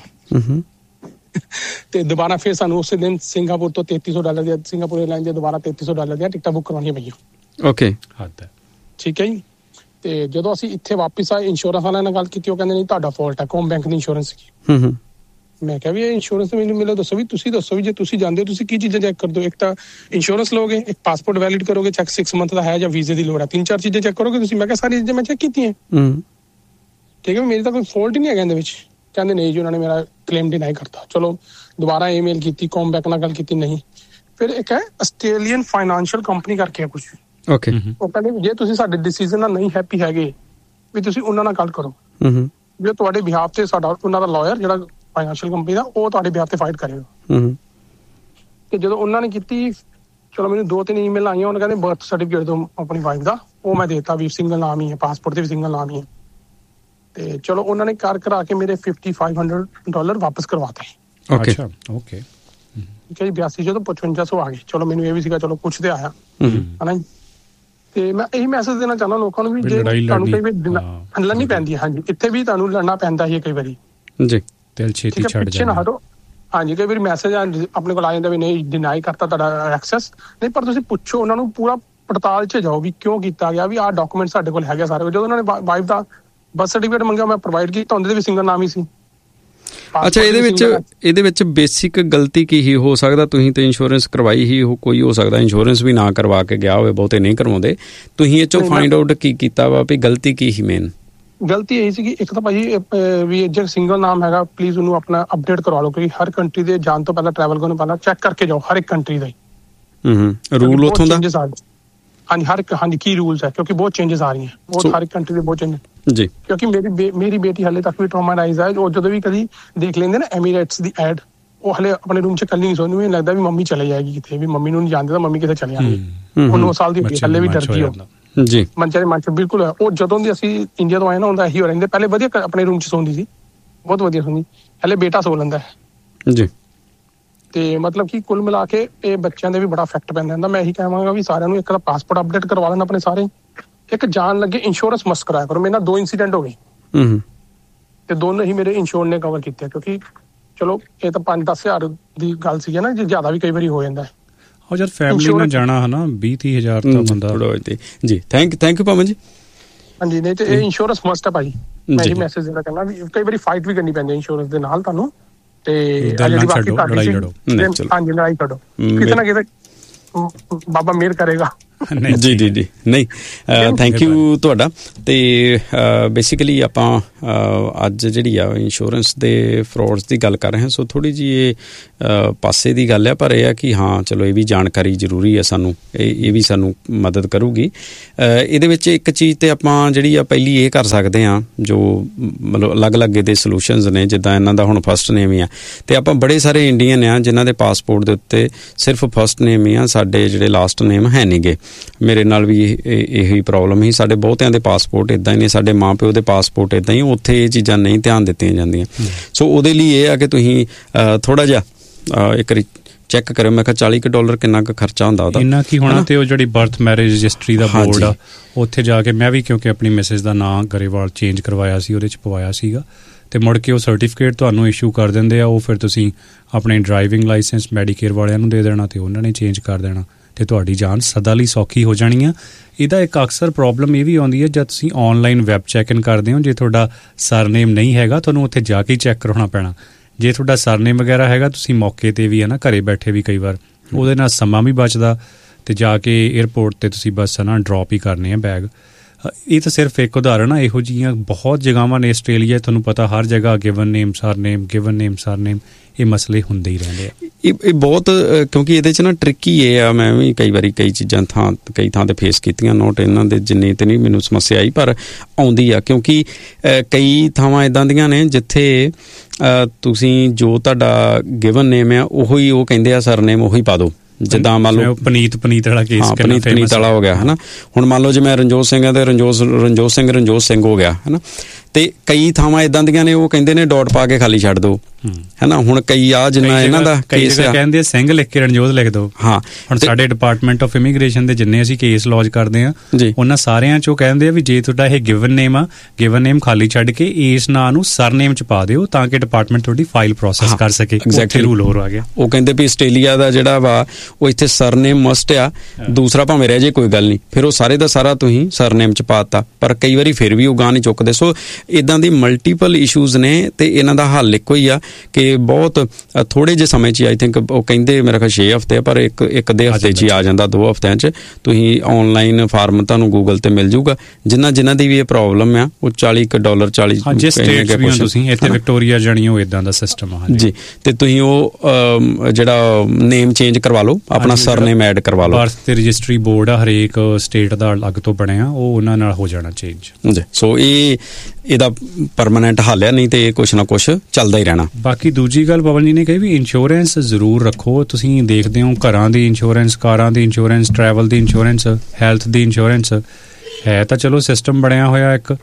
ਤੇ ਦੁਬਾਰਾ ਫਿਰ ਸਾਨੂੰ ਉਸੇ ਦਿਨ ਸਿੰਗਾਪੁਰ ਤੋਂ $3300 ਦੀਆਂ, ਸਿੰਗਾਪੁਰ 에ਅਰਲਾਈਨ ਦੀਆਂ ਦੁਬਾਰਾ $3300 ਦੀਆਂ ਟਿਕਟਾਂ ਬੁੱਕ ਕਰਵਾਉਣੀਆਂ ਪਈਆਂ। ਓਕੇ। ਠੀਕ ਹੈ ਜੀ। ਤੇ ਜਦੋਂ ਅਸੀਂ ਇੱਥੇ ਵਾਪਿਸ ਆਏ, ਇੰਸ਼ੋਰੈਂਸ ਵਾਲਿਆਂ ਨਾਲ ਗੱਲ ਕੀਤੀ, ਉਹ ਕਹਿੰਦੇ ਨਹੀਂ ਤੁਹਾਡਾ ਫਾਲਟ ਹੈ, ਕੌਮ ਬੈਂਕ ਦੀ ਇੰਸ਼ੋਰੈਂਸ ਸੀ। ਮੈਂ ਕਿਹਾ ਵੀ ਇਹ ਇੰਸ਼ੋਰੈਂਸ ਮੈਨੂੰ ਮਿਲੋ, ਦੱਸੋ ਵੀ ਤੁਸੀਂ ਦੱਸੋ ਵੀ ਜੇ ਤੁਸੀਂ ਜਾਂਦੇ ਹੋ ਤੁਸੀਂ ਕੀ ਚੀਜ਼ਾਂ ਚੈੱਕ ਕਰਦੇ ਹੋ? ਇੱਕ ਤਾਂ ਇੰਸ਼ੋਰੈਂਸ ਲਓਗੇ, ਇੱਕ ਪਾਸਪੋਰਟ ਵੈਲਿਡ ਕਰੋਗੇ, ਚੈੱਕ 6 ਮੰਥ ਦਾ ਹੈ ਜਾਂ ਵੀਜ਼ੇ ਦੀ ਲੋੜ ਹੈ, 3-4 ਚੀਜ਼ਾਂ ਚੈੱਕ ਕਰੋਗੇ ਤੁਸੀਂ। ਮੈਂ ਕਿਹਾ ਸਾਰੀ ਚੀਜ਼ਾਂ ਮੈਂ ਚੈੱਕ ਕੀਤੀਆਂ। ਠੀਕ ਹੈ, ਮੇਰੀ ਤਾਂ ਕੋਈ ਫਾਲਟ ਹੀ ਨਹੀਂ ਹੈਗਾ ਇਹਦੇ ਵਿੱਚ। ਕਹਿੰਦੇ ਨਹੀਂ ਜੀ, ਉਹਨਾਂ ਨੇ ਮੇਰਾ ਕਲੇਮ ਡਿਨਾਈ ਕਰਤਾ। ਚਲੋ ਦੁਬਾਰਾ ਈਮੇਲ ਕੀਤੀ, ਕੌਮ ਬੈਂਕ ਨਾਲ ਗੱਲ ਕੀਤੀ, ਨਹੀਂ। ਫਿਰ ਇੱਕ ਹੈ ਆਸਟ੍ਰੇਲੀਅਨ ਫਾਈਨੈਂਸ਼ੀਅਲ ਕੰਪਨੀ ਕਰਕੇ ਕੁਝ। ਓਕੇ। ਉਹ ਕਹਿੰਦੇ ਜੇ ਤੁਸੀਂ ਸਾਡੇ ਡਿਸੀਜਨ ਨਾਲ ਨਹੀਂ ਹੈਪੀ ਹੈਗੇ, ਵੀ ਤੁਸੀਂ ਉਹਨਾਂ ਨਾਲ ਗੱਲ ਕਰੋ, ਵੀ ਤੁਹਾਡੇ ਬਿਹਾਫ ਤੇ ਸਾਡਾ ਉਹਨਾਂ ਦਾ ਲਾਇਰ ਜਿਹੜਾ ਫਾਈਨੈਂਸ਼ੀਅਲ ਕੰਪਨੀ ਦਾ, ਉਹ ਤੁਹਾਡੇ ਬਿਹਾਫ ਤੇ ਫਾਈਟ ਕਰੇਗਾ। ਤੇ ਜਦੋਂ ਉਹਨਾਂ ਨੇ ਕੀਤੀ, ਚਲੋ ਮੈਨੂੰ 2-3 ਈਮੇਲ ਆਈਆਂ, ਉਹਨਾਂ ਕਹਿੰਦੇ ਬਰਥ ਸਰਟੀਫਿਕੇਟ ਦਿਓ ਆਪਣੀ ਵਾਈਫ ਦਾ, ਉਹ ਮੈਂ ਦੇਤਾ ਵੀ ਸਿੰਗਲ ਨਾਮ ਹੀ ਹੈ, ਪਾਸਪੋਰਟ ਤੇ ਵੀ ਸਿੰਗਲ ਨਾਮ ਹੀ ਹੈ। ਤੇ ਚਲੋ ਉਹਨਾਂ ਨੇ ਕਰਾ ਕੇ ਮੇਰੇ $5500 ਵਾਪਸ ਕਰਵਾਤੇ। ਓਕੇ। ਠੀਕ ਹੈ ਜੀ। 82 ਜਦੋਂ 5500 ਆ ਗਏ। ਚਲੋ ਮੈਨੂੰ ਇਹ ਵੀ ਸੀਗਾ, ਚਲੋ ਕੁਛ ਤੇ ਆਇਆ, ਹਨਾ। ਤੇ ਮੈਂ ਇਹੀ ਮੈਸੇਜ ਦੇਣਾ ਚਾਹੁੰਦਾ ਲੋਕਾਂ ਨੂੰ ਵੀ, ਜੇ ਤੁਹਾਨੂੰ ਕਈ ਵਾਰੀ ਲੜਨੀ ਪੈਂਦੀ ਹੈ, ਹਾਂਜੀ, ਇੱਥੇ ਵੀ ਤੁਹਾਨੂੰ ਲੜਨਾ ਪੈਂਦਾ ਹੀ ਹੈ ਕਈ ਵਾਰੀ। ਜੀ। ਦਿਲ ਛੇਤੀ ਛੱਡ ਜਾਂਦਾ। ਹਾਂਜੀ, ਕਈ ਵਾਰੀ ਮੈਸੇਜ ਆਪਣੇ ਕੋਲ ਆ ਜਾਂਦਾ ਵੀ ਨਹੀਂ, ਡਿਨਾਈ ਕਰਤਾ ਤੁਹਾਡਾ ਐਕਸੈਸ, ਨਹੀਂ, ਪਰ ਤੁਸੀਂ ਪੁੱਛੋ ਉਹਨਾਂ ਨੂੰ, ਪੂਰਾ ਪੜਤਾਲ 'ਚ ਜਾਓ ਵੀ ਕਿਉਂ ਕੀਤਾ ਗਿਆ, ਵੀ ਆਹ ਡਾਕੂਮੈਂਟ ਸਾਡੇ ਕੋਲ ਹੈਗੇ ਸਾਰੇ। ਜਦੋਂ ਉਹਨਾਂ ਨੇ ਵਾਈਫ ਦਾ ਬਰਥ ਸਰਟੀਫਿਕੇਟ ਮੰਗਿਆ, ਮੈਂ ਪ੍ਰੋਵਾਈਡ ਕੀਤਾ, ਉਹਦੇ ਵੀ ਸਿੰਗਲ ਨਾਮ ਹੀ ਸੀ। ਅੱਛਾ, ਇਹਦੇ ਵਿੱਚ ਬੇਸਿਕ ਗਲਤੀ ਕੀ ਹੀ ਹੋ ਸਕਦਾ? ਤੁਸੀਂ ਤੇ ਇੰਸ਼ੋਰੈਂਸ ਕਰਵਾਈ ਹੀ, ਕੋਈ ਹੋ ਸਕਦਾ ਇੰਸ਼ੋਰੈਂਸ ਵੀ ਨਾ ਕਰਵਾ ਕੇ ਗਿਆ ਹੋਵੇ, ਬਹੁਤੇ ਨਹੀਂ ਕਰਵਾਉਂਦੇ। ਤੁਸੀਂ ਇਹ ਚੋਂ ਫਾਈਂਡ ਆਊਟ ਕੀ ਕੀਤਾ ਵਾ ਵੀ ਗਲਤੀ ਕੀ ਹੀ? ਮੇਨ ਗਲਤੀ ਇਹੀ ਸੀਗੀ, ਇੱਕ ਤਾਂ ਭਾਜੀ ਵੀ ਜੇ ਸਿੰਗਲ ਨਾਮ ਹੈਗਾ, ਪਲੀਜ਼ ਉਹਨੂੰ ਆਪਣਾ ਅਪਡੇਟ ਕਰਵਾ ਲਓ, ਕਿਉਂਕਿ ਹਰ ਕੰਟਰੀ ਦੇ ਜਾਣ ਤੋਂ ਪਹਿਲਾਂ, ਟਰੈਵਲ ਕਰਨ ਤੋਂ ਪਹਿਲਾਂ ਚੈੱਕ ਕਰਕੇ ਜਾਓ, ਹਰ ਇੱਕ ਕੰਟਰੀ ਦਾ ਹੀ ਰੂਲ ਉੱਥੋਂ ਦਾ। ਹਾਂਜੀ, ਕੀ ਰੂਲਸ ਹੈ, ਕਿਉਂਕਿ ਬਹੁਤ ਚੇਂਜਸ ਆ ਰਹੀਆਂ, ਬਹੁਤ ਹਰ ਇੱਕ ਕੰਟਰੀ ਦੇ ਬਹੁਤ ਚੇਂਜਸ। ਜੀ। ਕਿਉਂਕਿ ਮੇਰੀ ਬੇਟੀ ਹਲੇ ਤੱਕ ਵੀ ਟਰਾਮਾਟਾਈਜ਼ ਹੈ। ਉਹ ਜਦੋਂ ਵੀ ਕਦੀ ਦੇਖ ਲੈਂਦੇ ਨਾ ਐਮੀਰੇਟਸ ਦੀ ਐਡ, ਉਹ ਹਲੇ ਆਪਣੇ ਰੂਮ 'ਚ ਇਕੱਲੀ ਨਹੀਂ ਸੌਂਦੀ, ਮੈਨੂੰ ਲੱਗਦਾ ਵੀ ਮੰਮੀ ਚਲੇ ਜਾਏਗੀ ਕਿਤੇ, ਵੀ ਮੰਮੀ ਨੂੰ ਨਹੀਂ ਜਾਣਦੇ ਤਾਂ ਮੰਮੀ ਕਿਤੇ ਚਲੇ ਜਾਣਗੇ। ਉਹ 9 ਸਾਲ ਦੀ ਹੋਈ, ਹਲੇ ਵੀ ਡਰਦੀ ਹੋ। ਜੀ। ਮਨ ਬਿਲਕੁਲ ਹੈ। ਉਹ ਜਦੋਂ ਦੀ ਅਸੀਂ ਇੰਡੀਆ ਤੋਂ ਆਏ ਨਾ, ਹੁੰਦਾ ਇਹੀ ਹੋ ਰਹਿੰਦੇ। ਪਹਿਲੇ ਵਧੀਆ ਆਪਣੇ ਰੂਮ 'ਚ ਸੌਂਦੀ ਸੀ, ਬਹੁਤ ਵਧੀਆ ਸੌਂਦੀ, ਹਲੇ ਬੇਟਾ ਸੌ ਲੈਂਦਾ ਹੈ। ਜੀ। ਤੇ ਮਤਲਬ ਕਿ ਕੁੱਲ ਮਿਲਾ ਕੇ ਇਹ ਬੱਚਿਆਂ ਦੇ ਵੀ ਬੜਾ ਇਫੈਕਟ ਪੈਂਦਾ ਹੁੰਦਾ। ਮੈਂ ਇਹੀ ਕਹਾਂਗਾ ਵੀ ਸਾਰਿਆਂ ਨੂੰ ਇੱਕ ਤਾਂ ਪਾਸਪੋਰਟ ਅਪਡੇਟ ਕਰਵਾ ਲੈਣ ਆਪਣੇ ਸਾਰੇ, ਇੱਕ ਜਾਣ ਲੱਗੇ ਇੰਸ਼ੋਰੈਂਸ ਮਸਟ ਕਰਾਇਆ ਕਰੋ। ਮੇਰੇ ਨਾਲ 2 ਇੰਸੀਡੈਂਟ ਹੋ ਗਏ, ਤੇ ਦੋਨੋਂ ਹੀ ਮੇਰੇ ਇੰਸ਼ੋਰ ਨੇ ਕਵਰ ਕੀਤੇ, ਕਿਉਂਕਿ ਚਲੋ ਇਹ ਤਾਂ 5-10 ਹਜ਼ਾਰ ਦੀ ਗੱਲ ਸੀ ਨਾ, ਜੇ ਜ਼ਿਆਦਾ ਵੀ ਕਈ ਵਾਰੀ ਹੋ ਜਾਂਦਾ। ਉਹ ਜਦ ਫੈਮਿਲੀ ਨਾਲ ਜਾਣਾ ਹੈ ਨਾ, 20-30 ਹਜ਼ਾਰ ਤਾਂ ਬੰਦਾ। ਜੀ, ਥੈਂਕ ਯੂ ਭਾਵੇਂ ਜੀ। ਹਾਂਜੀ, ਨਹੀਂ ਤੇ ਇਹ ਇੰਸ਼ੋਰੈਂਸ ਮਸਟ ਹੈ ਭਾਈ। ਮੈਂ ਇਹ ਮੈਸੇਜ ਦੇਣਾ ਚਾਹੁੰਦਾ ਵੀ ਕਈ ਵਾਰੀ ਫਾਈਟ ਵੀ ਕਰਨੀ ਪੈਂਦੀ ਹੈ ਇੰਸ਼ੋਰੈਂਸ ਦੇ ਨਾਲ ਤੁਹਾਨੂੰ, ਤੇ ਜਿਹੜੀ ਬਾਕੀ ਲੜਾਈ ਲੜੋ। ਹਾਂਜੀ, ਲੜਾਈ ਲੜੋ, ਕਿਤੇ ਨਾ ਕਿਤੇ ਬਾਬਾ ਮਿਹਰ ਕਰੇਗਾ। ਜੀ ਜੀ ਜੀ, ਨਹੀਂ ਥੈਂਕ ਯੂ ਤੁਹਾਡਾ। ਤੇ ਬੇਸਿਕਲੀ ਆਪਾਂ ਅੱਜ ਜਿਹੜੀ ਆ ਇੰਸ਼ੋਰੈਂਸ ਦੇ ਫਰੋਡਸ ਦੀ ਗੱਲ ਕਰ ਰਹੇ ਹਾਂ, ਸੋ ਥੋੜ੍ਹੀ ਜਿਹੀ ਇਹ ਪਾਸੇ ਦੀ ਗੱਲ ਹੈ, ਪਰ ਇਹ ਆ ਕਿ ਹਾਂ ਚਲੋ ਇਹ ਵੀ ਜਾਣਕਾਰੀ ਜ਼ਰੂਰੀ ਹੈ ਸਾਨੂੰ, ਇਹ ਵੀ ਸਾਨੂੰ ਮਦਦ ਕਰੂਗੀ। ਇਹਦੇ ਵਿੱਚ ਇੱਕ ਚੀਜ਼ ਤੇ ਆਪਾਂ ਜਿਹੜੀ ਆ ਪਹਿਲੀ ਇਹ ਕਰ ਸਕਦੇ ਹਾਂ, ਜੋ ਮਤਲਬ ਅਲੱਗ-ਅਲੱਗ ਇਹਦੇ ਸੋਲੂਸ਼ਨਸ ਨੇ, ਜਿੱਦਾਂ ਇਹਨਾਂ ਦਾ ਹੁਣ ਫਸਟ ਨੇਮ ਹੀ ਆ, ਤੇ ਆਪਾਂ ਬੜੇ ਸਾਰੇ ਇੰਡੀਅਨ ਆ ਜਿਨ੍ਹਾਂ ਦੇ ਪਾਸਪੋਰਟ ਦੇ ਉੱਤੇ ਸਿਰਫ ਫਸਟ ਨੇਮ ਹੀ ਆ, ਸਾਡੇ ਜਿਹੜੇ ਲਾਸਟ ਨੇਮ ਹੈ ਨਹੀਂ ਗੇ। ਮੇਰੇ ਨਾਲ ਵੀ ਇਹੀ ਪ੍ਰੋਬਲਮ ਹੀ, ਸਾਡੇ ਬਹੁਤਿਆਂ ਦੇ ਪਾਸਪੋਰਟ ਇੱਦਾਂ ਹੀ ਨੇ, ਸਾਡੇ ਮਾਂ ਪਿਓ ਦੇ ਪਾਸਪੋਰਟ ਇੱਦਾਂ ਹੀ, ਉੱਥੇ ਇਹ ਚੀਜ਼ਾਂ ਨਹੀਂ ਧਿਆਨ ਦਿੱਤੀਆਂ ਜਾਂਦੀਆਂ। ਸੋ ਉਹਦੇ ਲਈ ਇਹ ਆ ਕਿ ਤੁਸੀਂ ਥੋੜ੍ਹਾ ਜਿਹਾ ਇੱਕ ਵਾਰੀ ਚੈੱਕ ਕਰਿਓ। ਮੈਂ ਕਿਹਾ $40 ਕਿੰਨਾ ਕੁ ਖਰਚਾ ਹੁੰਦਾ ਉਹਦਾ, ਇੰਨਾ ਕੀ ਹੋਣਾ। ਤੇ ਉਹ ਜਿਹੜੀ ਬਰਥ ਮੈਰਿਜ ਰਜਿਸਟਰੀ ਦਾ ਬੋਰਡ ਆ, ਉੱਥੇ ਜਾ ਕੇ ਮੈਂ ਵੀ, ਕਿਉਂਕਿ ਆਪਣੀ ਮਿਸਿਸ ਦਾ ਨਾਂ ਗਰੇਵਾਲ ਚੇਂਜ ਕਰਵਾਇਆ ਸੀ, ਉਹਦੇ 'ਚ ਪਵਾਇਆ ਸੀਗਾ, ਤੇ ਮੁੜ ਕੇ ਉਹ ਸਰਟੀਫਿਕੇਟ ਤੁਹਾਨੂੰ ਇਸ਼ੂ ਕਰ ਦਿੰਦੇ ਆ। ਉਹ ਫਿਰ ਤੁਸੀਂ ਆਪਣੇ ਡਰਾਈਵਿੰਗ ਲਾਇਸੈਂਸ ਮੈਡੀਕੇਅਰ ਵਾਲਿਆਂ ਨੂੰ ਦੇ ਦੇਣਾ, ਤੇ ਉਹਨਾਂ ਨੇ ਚੇਂਜ ਕਰ ਦੇਣਾ, ਤੇ ਤੁਹਾਡੀ ਜਾਨ ਸਦਾ ਲਈ ਸੌਖੀ ਹੋ ਜਾਣੀ ਆ। ਇਹਦਾ ਇੱਕ ਅਕਸਰ ਪ੍ਰੋਬਲਮ ਇਹ ਵੀ ਆਉਂਦੀ ਹੈ, ਜਦ ਤੁਸੀਂ ਔਨਲਾਈਨ ਵੈਬ ਚੈੱਕ ਇਨ ਕਰਦੇ ਹੋ, ਜੇ ਤੁਹਾਡਾ ਸਰਨੇਮ ਨਹੀਂ ਹੈਗਾ, ਤੁਹਾਨੂੰ ਉੱਥੇ ਜਾ ਕੇ ਚੈੱਕ ਕਰਾਉਣਾ ਪੈਣਾ। ਜੇ ਤੁਹਾਡਾ ਸਰਨੇਮ ਵਗੈਰਾ ਹੈਗਾ, ਤੁਸੀਂ ਮੌਕੇ 'ਤੇ ਵੀ ਹੈ ਨਾ, ਘਰੇ ਬੈਠੇ ਵੀ ਕਈ ਵਾਰ, ਉਹਦੇ ਨਾਲ ਸਮਾਂ ਵੀ ਬਚਦਾ, ਤੇ ਜਾ ਕੇ ਏਅਰਪੋਰਟ 'ਤੇ ਤੁਸੀਂ ਬਸ ਹੈ ਨਾ ਡਰੋਪ ਹੀ ਕਰਨੇ ਆ ਬੈਗ। ਇਹ ਤਾਂ ਸਿਰਫ ਇੱਕ ਉਦਾਹਰਨ ਆ, ਇਹੋ ਜਿਹੀਆਂ ਬਹੁਤ ਜਗ੍ਹਾਵਾਂ ਨੇ ਆਸਟ੍ਰੇਲੀਆ, ਤੁਹਾਨੂੰ ਪਤਾ ਹਰ ਜਗ੍ਹਾ ਗਿਵਨ ਨੇਮ ਸਰਨੇਮ ਇਹ ਮਸਲੇ ਹੁੰਦੇ ਹੀ ਰਹਿੰਦੇ ਆ। ਇਹ ਬਹੁਤ, ਕਿਉਂਕਿ ਇਹਦੇ 'ਚ ਨਾ ਟ੍ਰਿਕੀ ਇਹ ਆ, ਮੈਂ ਵੀ ਕਈ ਵਾਰੀ ਕਈ ਚੀਜ਼ਾਂ ਕਈ ਥਾਂ 'ਤੇ ਫੇਸ ਕੀਤੀਆਂ, ਨੋਟ ਇਹਨਾਂ ਦੇ ਜਿੰਨੀ ਤੇ ਨਹੀਂ ਮੈਨੂੰ ਸਮੱਸਿਆ ਆਈ, ਪਰ ਆਉਂਦੀ ਆ, ਕਿਉਂਕਿ ਕਈ ਥਾਵਾਂ ਇੱਦਾਂ ਦੀਆਂ ਨੇ ਜਿੱਥੇ ਤੁਸੀਂ ਜੋ ਤੁਹਾਡਾ ਗਿਵਨ ਨੇਮ ਆ ਉਹੀ ਉਹ ਕਹਿੰਦੇ ਆ ਸਰਨੇਮ ਉਹੀ ਪਾ ਦਿਓ। ਜਿੱਦਾਂ ਮੰਨ ਲਓ ਪਨੀਤ ਵਾਲਾ ਕੇਸ, ਪਨੀਤ ਵਾਲਾ ਹੋ ਗਿਆ ਹੈ ਨਾ। ਹੁਣ ਮੰਨ ਲਓ ਜੇ ਮੈਂ ਰਣਜੋਤ ਸਿੰਘ ਆ, ਤੇ ਰਣਜੋਤ ਸਿੰਘ ਹੋ ਗਿਆ ਹੈ ਨਾ। ਤੇ ਕਈ ਥਾਵਾਂ ਇੱਦਾਂ ਦੀਆਂ ਨੇ, ਉਹ ਕਹਿੰਦੇ ਨੇ ਡਾਟ ਪਾ ਕੇ ਖਾਲੀ ਛੱਡ ਦਿਓ, ਹੈ ਨਾ। ਹੁਣ ਕਈ ਆ ਜਿੰਨਾ ਇਹਨਾਂ ਦਾ ਕੇਸ ਆ, ਕਹਿੰਦੇ ਸਿੰਘ ਲਿਖ ਕੇ ਰਣਜੋਤ ਲਿਖ ਦਿਓ। ਹਾਂ, ਹੁਣ ਸਾਡੇ ਡਿਪਾਰਟਮੈਂਟ ਆਫ ਇਮੀਗ੍ਰੇਸ਼ਨ ਦੇ ਜਿੰਨੇ ਅਸੀਂ ਕੇਸ ਲੌਜ ਕਰਦੇ ਆ, ਉਹਨਾਂ ਸਾਰਿਆਂ 'ਚੋਂ ਕਹਿੰਦੇ ਆ ਵੀ ਜੇ ਤੁਹਾਡਾ ਇਹ ਗਿਵਨ ਨੇਮ ਆ, ਗਿਵਨ ਨੇਮ ਖਾਲੀ ਛੱਡ ਕੇ ਇਸ ਨਾਂ ਨੂੰ ਸਰਨੇਮ 'ਚ ਪਾ ਦਿਓ, ਤਾਂ ਕਿ ਡਿਪਾਰਟਮੈਂਟ ਤੁਹਾਡੀ ਫਾਈਲ ਪ੍ਰੋਸੈਸ ਕਰ ਸਕੇ। ਉੱਥੇ ਰੂਲ ਹੋਰ ਆ ਗਿਆ। ਉਹ ਕਹਿੰਦੇ ਵੀ ਆਸਟ੍ਰੇਲੀਆ ਦਾ ਜਿਹੜਾ ਵਾ ਉਹ ਇੱਥੇ ਸਰਨੇਮ ਮਸਟ ਆ, ਦੂਸਰਾ ਭਾਵੇਂ ਰਹਿ ਜੇ ਕੋਈ ਗੱਲ ਨਹੀਂ। ਫਿਰ ਉਹ ਸਾਰੇ ਦਾ ਸਾਰਾ ਤੁਸੀਂ ਸਰਨੇਮ 'ਚ ਪਾਤਾ, ਪਰ ਕਈ ਵਾਰੀ ਫਿਰ ਵੀ ਉਹ ਗਾਂ ਨਹੀਂ ਚੁੱਕਦੇ। ਸੋ ਇੱਦਾਂ ਦੀ ਮਲਟੀਪਲ ਇਸ਼ੂਜ਼ ਨੇ, ਤੇ ਇਹਨਾਂ ਦਾ ਹੱਲ ਇੱਕੋ ਹੀ ਆ ਕਿ ਬਹੁਤ ਥੋੜ੍ਹੇ ਜਿਹੇ ਸਮੇਂ 'ਚ, ਆਈ ਥਿੰਕ ਉਹ ਕਹਿੰਦੇ ਮੇਰਾ ਖਿਆਲ 6 ਹਫ਼ਤੇ, ਪਰ ਇੱਕ ਦੇ ਹਫ਼ਤੇ 'ਚ ਹੀ ਆ ਜਾਂਦਾ, 2 ਹਫ਼ਤਿਆਂ 'ਚ ਤੁਸੀਂ ਔਨਲਾਈਨ ਫਾਰਮ ਤੁਹਾਨੂੰ ਗੂਗਲ 'ਤੇ ਮਿਲ ਜੂਗਾ। ਜਿਨ੍ਹਾਂ ਦੀ ਵੀ ਇਹ ਪ੍ਰੋਬਲਮ ਆ, ਉਹ $40 ਤੁਸੀਂ ਇੱਥੇ ਵਿਕਟੋਰੀਆ ਜਾਣੀ ਹੋ, ਇੱਦਾਂ ਦਾ ਸਿਸਟਮ ਆ ਜੀ। ਤੇ ਤੁਸੀਂ ਉਹ ਜਿਹੜਾ ਨੇਮ ਚੇਂਜ ਕਰਵਾ ਲਓ, ਆਪਣਾ ਸਰਨੇਮ ਐਡ ਕਰਵਾ ਲਓ। ਬਰਥ ਤੇ ਰਜਿਸਟਰੀ ਬੋਰਡ ਆ ਹਰੇਕ ਸਟੇਟ ਦਾ ਅਲੱਗ ਤੋਂ ਬਣਿਆ, ਉਹ ਉਹਨਾਂ ਨਾਲ ਹੋ ਜਾਣਾ ਚੇਂਜ ਜੀ। ਸੋ ਇਹਦਾ ਪਰਮਾਨੈਂਟ ਹੱਲ ਹੈ, ਨਹੀਂ ਤੇ ਕੁਛ ਨਾ ਕੁਛ ਚੱਲਦਾ ਹੀ ਰਹਿਣਾ। ਬਾਕੀ ਦੂਜੀ ਗੱਲ ਪਵਨ ਜੀ ਨੇ ਕਹੀ ਵੀ ਇੰਸ਼ੋਰੈਂਸ ਜ਼ਰੂਰ ਰੱਖੋ। ਤੁਸੀਂ ਦੇਖਦੇ ਹੋ ਘਰਾਂ ਦੀ ਇੰਸ਼ੋਰੈਂਸ, ਕਾਰਾਂ ਦੀ ਇੰਸ਼ੋਰੈਂਸ, ਟਰੈਵਲ ਦੀ ਇੰਸ਼ੋਰੈਂਸ, ਹੈਲਥ ਦੀ ਇੰਸ਼ੋਰੈਂਸ ਹੈ ਤਾਂ ਚਲੋ ਸਿਸਟਮ ਬਣਿਆ ਹੋਇਆ ਇੱਕ।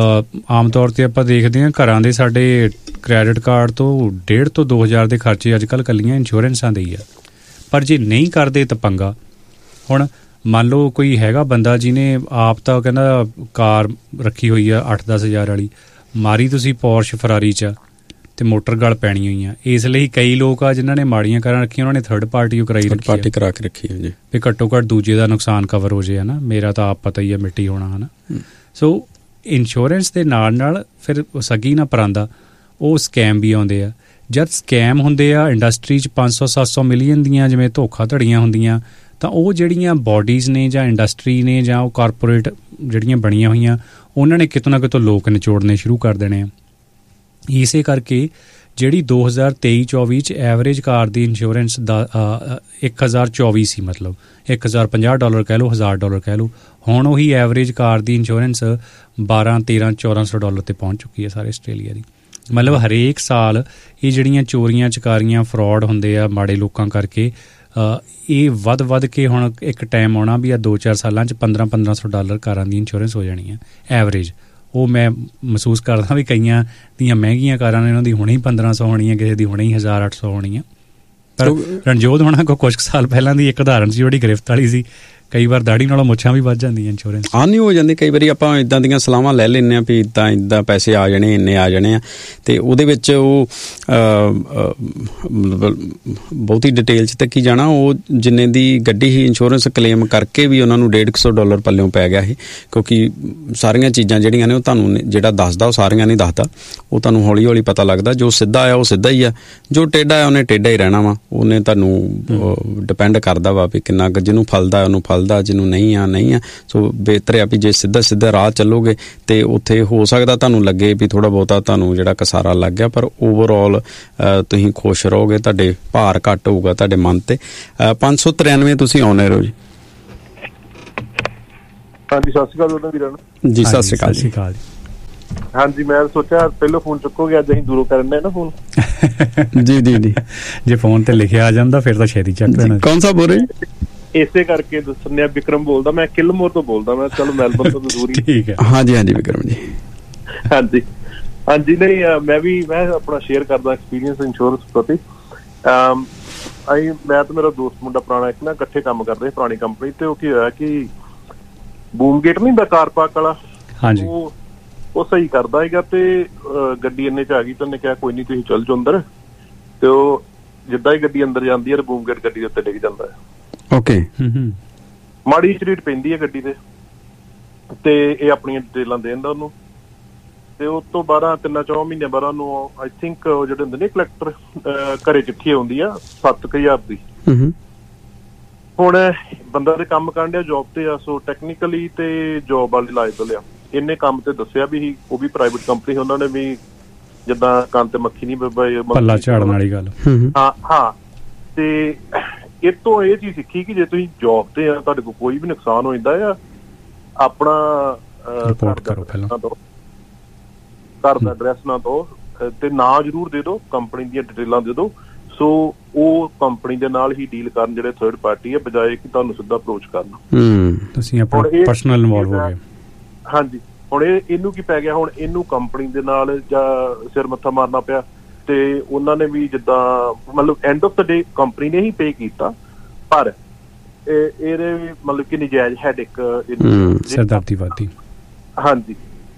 ਆਮ ਤੌਰ 'ਤੇ ਆਪਾਂ ਦੇਖਦੇ ਹਾਂ ਘਰਾਂ ਦੇ ਸਾਡੇ ਕ੍ਰੈਡਿਟ ਕਾਰਡ ਤੋਂ 1,500 ਤੋਂ 2,000 ਦੇ ਖਰਚੇ ਅੱਜ ਕੱਲ੍ਹ ਇਕੱਲੀਆਂ ਇੰਸ਼ੋਰੈਂਸਾਂ ਦੇ ਹੀ ਆ। ਪਰ ਜੇ ਨਹੀਂ ਕਰਦੇ ਤਾਂ ਪੰਗਾ। ਹੁਣ ਮੰਨ ਲਓ ਕੋਈ ਹੈਗਾ ਬੰਦਾ ਜਿਹਨੇ ਆਪ ਤਾਂ ਕਹਿੰਦਾ ਕਾਰ ਰੱਖੀ ਹੋਈ ਆ 8-10 ਹਜ਼ਾਰ ਵਾਲੀ, ਮਾਰੀ ਤੁਸੀਂ ਪੋਰਸ਼ ਫਰਾਰੀ 'ਚ, ਤੇ ਮੋਟਰ ਗਲ ਪੈਣੀ ਹੋਈਆਂ। ਇਸ ਲਈ ਕਈ ਲੋਕ ਆ ਜਿਨ੍ਹਾਂ ਨੇ ਮਾੜੀਆਂ ਕਾਰਾਂ ਰੱਖੀਆਂ, ਉਹਨਾਂ ਨੇ ਥਰਡ ਪਾਰਟੀ ਕਰਾ ਕੇ ਰੱਖੀ ਹੈ ਜੀ, ਵੀ ਘੱਟੋ ਘੱਟ ਦੂਜੇ ਦਾ ਨੁਕਸਾਨ ਕਵਰ ਹੋ ਜੇ, ਹੈ ਨਾ। ਮੇਰਾ ਤਾਂ ਆਪ ਪਤਾ ਹੀ ਹੈ ਮਿੱਟੀ ਹੋਣਾ, ਹੈ ਨਾ। ਸੋ ਇੰਸ਼ੋਰੈਂਸ ਦੇ ਨਾਲ ਫਿਰ ਸਗੀ ਨਾ ਪਰਾਂਦਾ, ਉਹ ਸਕੈਮ ਵੀ ਆਉਂਦੇ ਆ। ਜਦ ਸਕੈਮ ਹੁੰਦੇ ਆ ਇੰਡਸਟਰੀ 'ਚ 500-700 ਮਿਲੀਅਨ ਦੀਆਂ ਜਿਵੇਂ ਧੋਖਾ ਧੜੀਆਂ ਹੁੰਦੀਆਂ, ਤਾਂ ਉਹ ਜਿਹੜੀਆਂ ਬੋਡੀਜ਼ ਨੇ ਜਾਂ ਇੰਡਸਟਰੀ ਨੇ ਜਾਂ ਉਹ ਕਾਰਪੋਰੇਟ ਜਿਹੜੀਆਂ ਬਣੀਆਂ ਹੋਈਆਂ, ਉਹਨਾਂ ਨੇ ਕਿਤੋਂ ਨਾ ਕਿਤੋਂ ਲੋਕ ਨਿਚੋੜਨੇ ਸ਼ੁਰੂ ਕਰ ਦੇਣੇ ਆ। ਇਸੇ ਕਰਕੇ ਜਿਹੜੀ 2023-24 'ਚ ਐਵਰੇਜ ਕਾਰ ਦੀ ਇੰਸ਼ੋਰੈਂਸ 1024 ਸੀ, ਮਤਲਬ $1,050 ਕਹਿ ਲਓ, $1,000 ਕਹਿ ਲਓ। ਹੁਣ ਉਹੀ ਐਵਰੇਜ ਕਾਰ ਦੀ ਇੰਸ਼ੋਰੈਂਸ $1,200-1,400 ਤੇ ਪਹੁੰਚ ਚੁੱਕੀ ਹੈ ਸਾਰੇ ਆਸਟ੍ਰੇਲੀਆ ਦੀ। ਮਤਲਬ ਹਰੇਕ ਸਾਲ ਇਹ ਜਿਹੜੀਆਂ ਚੋਰੀਆਂ ਚਕਾਰੀਆਂ ਫਰੋਡ ਹੁੰਦੇ ਆ ਮਾੜੇ ਲੋਕਾਂ ਕਰਕੇ, ਇਹ ਵੱਧ ਕੇ ਹੁਣ ਇੱਕ ਟਾਈਮ ਆਉਣਾ ਵੀ ਆ 2-4 ਸਾਲਾਂ 'ਚ $1,500 ਕਾਰਾਂ ਦੀ ਇੰਸ਼ੋਰੈਂਸ ਹੋ ਜਾਣੀ ਹੈ ਐਵਰੇਜ। ਉਹ ਮੈਂ ਮਹਿਸੂਸ ਕਰਦਾ ਵੀ ਕਈਆਂ ਦੀਆਂ ਮਹਿੰਗੀਆਂ ਕਾਰਾਂ ਨੇ, ਉਹਨਾਂ ਦੀ ਹੁਣੇ ਹੀ 1,500 ਹੋਣੀ ਹੈ, ਕਿਸੇ ਦੀ ਹੁਣੇ ਹੀ 1,800 ਹੋਣੀ ਹੈ। ਪਰ ਰਣਜੋਤ ਹੋਣਾ ਕੋਲ ਕੁਝ ਸਾਲ ਪਹਿਲਾਂ ਦੀ ਇੱਕ ਉਦਾਹਰਨ ਸੀ, ਜਿਹੜੀ ਗ੍ਰਿਫਤ ਵਾਲੀ ਸੀ। ਕਈ ਵਾਰ ਦਾੜੀ ਨਾਲੋਂ ਮੁੱਛਾਂ ਵੀ ਵੱਧ ਜਾਂਦੀਆਂ ਇੰਸ਼ੋਰੈਂਸ। ਨਹੀਂ ਹੋ ਜਾਂਦੀ ਕਈ ਵਾਰੀ, ਆਪਾਂ ਇੱਦਾਂ ਦੀਆਂ ਸਲਾਹਾਂ ਲੈ ਲੈਂਦੇ ਹਾਂ ਵੀ ਇੱਦਾਂ ਪੈਸੇ ਆ ਜਾਣੇ, ਇੰਨੇ ਆ ਜਾਣੇ ਆ, ਤੇ ਉਹਦੇ ਵਿੱਚ ਉਹ ਬਹੁਤੀ ਡਿਟੇਲ 'ਚ ਤੱਕ ਹੀ ਜਾਣਾ। ਉਹ ਜਿੰਨੇ ਦੀ ਗੱਡੀ ਹੀ ਇੰਸ਼ੋਰੈਂਸ ਕਲੇਮ ਕਰਕੇ ਵੀ ਉਹਨਾਂ ਨੂੰ $150 ਪੱਲਿਓਂ ਪੈ ਗਿਆ ਸੀ, ਕਿਉਂਕਿ ਸਾਰੀਆਂ ਚੀਜ਼ਾਂ ਜਿਹੜੀਆਂ ਨੇ ਉਹ ਤੁਹਾਨੂੰ ਜਿਹੜਾ ਦੱਸਦਾ ਉਹ ਸਾਰੀਆਂ ਨਹੀਂ ਦੱਸਦਾ, ਉਹ ਤੁਹਾਨੂੰ ਹੌਲੀ ਹੌਲੀ ਪਤਾ ਲੱਗਦਾ। ਜੋ ਸਿੱਧਾ ਆ ਉਹ ਸਿੱਧਾ ਹੀ ਆ, ਜੋ ਟੇਢਾ ਆ ਉਹਨੇ ਟੇਢਾ ਹੀ ਰਹਿਣਾ ਵਾ। ਉਹਨੇ ਤੁਹਾਨੂੰ ਡਿਪੈਂਡ ਕਰਦਾ ਵਾ ਵੀ ਕਿੰਨਾ ਕੁ ਜਿਹਨੂੰ ਫਲਦਾ ਉਹਨੂੰ ਬਲਦਾ, ਜਿਹਨੂੰ ਨਹੀਂ ਆ। ਸੋ ਬਿਹਤਰ ਆ ਵੀ ਜੇ ਸਿੱਧਾ ਰਾਹ ਚੱਲੋਗੇ ਤੇ ਉੱਥੇ ਹੋ ਸਕਦਾ ਤੁਹਾਨੂੰ ਲੱਗੇ ਵੀ ਥੋੜ੍ਹਾ ਬਹੁਤਾ ਤੁਹਾਨੂੰ ਜਿਹੜਾ ਕਸਾਰਾ ਲੱਗ ਗਿਆ, ਪਰ ਓਵਰਆਲ ਤੁਸੀਂ ਖੁਸ਼ ਰਹੋਗੇ, ਤੁਹਾਡੇ ਭਾਰ ਘੱਟ ਹੋਊਗਾ ਤੁਹਾਡੇ ਮਨ ਤੇ। 593 ਤੁਸੀਂ ਆਉਣੇ ਰਹੋ ਜੀ। ਹਾਂਜੀ, ਸਤਿ ਸ਼੍ਰੀ ਅਕਾਲ ਵੀਰਾਂ ਜੀ। ਸਤਿ ਸ਼੍ਰੀ ਅਕਾਲ ਜੀ। ਹਾਂਜੀ, ਮੈਂ ਸੋਚਿਆ ਪਹਿਲਾਂ ਫੋਨ ਚੁੱਕੋਗੇ, ਅੱਜ ਅਸੀਂ ਦੂਰੋਂ ਕਰਨ ਦੇ ਨਾ ਫੋਨ। ਜੀ ਜੀ ਜੀ। ਜੇ ਫੋਨ ਤੇ ਲਿਖਿਆ ਆ ਜਾਂਦਾ ਫਿਰ ਤਾਂ ਛੇਤੀ ਚੱਕ ਲੈਣਾ। ਕੌਣ ਸਾ ਬੋਲ ਰਹੇ? ਇਸੇ ਕਰਕੇ ਦੱਸਣੇ ਆ, ਵਿਕਰਮ ਬੋਲਦਾ, ਮੈਂ ਕਿਲਮੋਰ ਤੋਂ ਬੋਲਦਾ। ਮੈਂ ਚਲੋ ਮੈਲਬਨ ਤੋਂ ਦੂਰ ਹੀ। ਠੀਕ ਹੈ। ਹਾਂਜੀ ਵਿਕਰਮ ਜੀ। ਹਾਂਜੀ ਨਹੀਂ, ਮੈਂ ਆਪਣਾ ਸ਼ੇਅਰ ਕਰਦਾ ਐਕਸਪੀਰੀਅੰਸ ਇੰਸ਼ੋਰੈਂਸ ਪ੍ਰਤੀ। ਮੈਂ ਤੇ ਮੇਰਾ ਦੋਸਤ ਮੁੰਡਾ ਪੁਰਾਣਾ ਇੱਕ ਨਾ ਇਕੱਠੇ ਕੰਮ ਕਰਦੇ ਪੁਰਾਣੀ ਕੰਪਨੀ ਤੇ। ਉਹ ਕੀ ਹੋਇਆ ਕਿ ਬੂਮਗੇਟ ਨਹੀਂ ਹੁੰਦਾ ਕਾਰ ਪਾਰਕ ਵਾਲਾ, ਉਹ ਸਹੀ ਕਰਦਾ ਹੈਗਾ ਤੇ ਗੱਡੀ ਇੰਨੇ ਚ ਆ ਗਈ ਤੇ ਉਹਨੇ ਕਿਹਾ ਕੋਈ ਨੀ ਤੁਸੀਂ ਚੱਲ ਜਾਓ ਅੰਦਰ। ਤੇ ਉਹ ਜਿੱਦਾਂ ਹੀ ਗੱਡੀ ਅੰਦਰ ਜਾਂਦੀ ਹੈ ਬੂਮਗੇਟ ਗੱਡੀ ਦੇ ਉੱਤੇ ਡਿੱਗ ਜਾਂਦਾ ਹੈ। ਓਕੇ। ਮਾੜੀ ਝਰੀਟ ਪੈਂਦੀ ਹੈ ਗੱਡੀ ਤੇ ਇਹ ਆਪਣੀਆਂ ਡਿਟੇਲਾਂ ਦੇ ਦਿੰਦਾ ਉਹਨੂੰ। ਤੇ ਉਸ ਤੋਂ 3-4 ਮਹੀਨੇ ਬਾਅਦ ਉਹਨੂੰ ਆਈ ਥਿੰਕ ਉਹ ਜਿਹੜੇ ਹੁੰਦੇ ਨੇ ਕਲੈਕਟਰ ਘਰੇ ਚਿੱਠੀ ਆਉਂਦੀ ਆ 7,000 ਦੀ। ਹੁਣ ਬੰਦਾ ਦੇ ਕੰਮ ਕਰਨ ਡਿਆ, ਜੋਬ ਤੇ ਆ, ਸੋ ਟੈਕਨੀਕਲੀ ਤੇ ਜੋਬ ਵਾਲੀ ਲਾਇਬਲ ਆ। ਇਹਨੇ ਕੰਮ ਤੇ ਦੱਸਿਆ ਵੀ ਉਹ ਵੀ ਪ੍ਰਾਈਵੇਟ ਕੰਪਨੀ, ਉਹਨਾਂ ਨੇ ਵੀ ਜਿੱਦਾਂ ਕੰਨ ਤੇ ਮੱਖੀ ਨਹੀਂ ਪੱਲਾ ਝਾੜਨ ਵਾਲੀ ਗੱਲ। ਹਾਂ ਤੇ ਇਹ ਤੋਂ ਇਹ ਚੀਜ਼ ਸਿੱਖੀ ਕਿ ਜੇ ਤੁਸੀਂ ਜੋਬ ਤੇ ਆ, ਤੁਹਾਡੇ ਕੋਲ ਕੋਈ ਵੀ ਨੁਕਸਾਨ ਹੋ ਜਾਂਦਾ ਆ, ਆਪਣਾ ਰਿਪੋਰਟ ਕਰੋ ਪਹਿਲਾਂ, ਘਰ ਦਾ ਐਡਰੈਸ ਨਾ ਦਿਓ ਤੇ ਨਾਂ ਜ਼ਰੂਰ ਦੇ ਦਿਓ, ਕੰਪਨੀ ਦੀਆਂ ਡਿਟੇਲਾਂ ਦੇ ਦਿਓ। ਸੋ ਉਹ ਕੰਪਨੀ ਦੇ ਨਾਲ ਹੀ ਡੀਲ ਕਰਨ ਜਿਹੜੇ ਥਰਡ ਪਾਰਟੀ ਹੈ, ਬਜਾਏ ਕਿ ਤੁਹਾਨੂੰ ਸਿੱਧਾ ਅਪਰੋਚ ਕਰਨਾ। ਤੁਸੀਂ ਆਪਣਾ ਪਰਸਨਲ ਇਨਵੋਲਵ ਹੋ ਗਏ। ਹਾਂਜੀ, ਹੁਣ ਇਹਨੂੰ ਕੀ ਪੈ ਗਿਆ, ਹੁਣ ਇਹਨੂੰ ਕੰਪਨੀ ਦੇ ਨਾਲ ਜਾਂ ਸਿਰ ਮੱਥਾ ਮਾਰਨਾ ਪਿਆ। ਤੇ ਉਹਨਾਂ ਨੇ ਵੀ ਜਿੱਦਾਂ ਮਤਲਬ end of the day company ਨੇ ਹੀ ਪੇ ਕੀਤਾ, ਪਰ ਇਹਦੇ ਮਤਲਬ ਕਿ ਨਜਾਇਜ਼ ਹੈਡੇਕ ਸਰਦਾਰਦੀ ਵਾਦੀ। ਹਾਂਜੀ,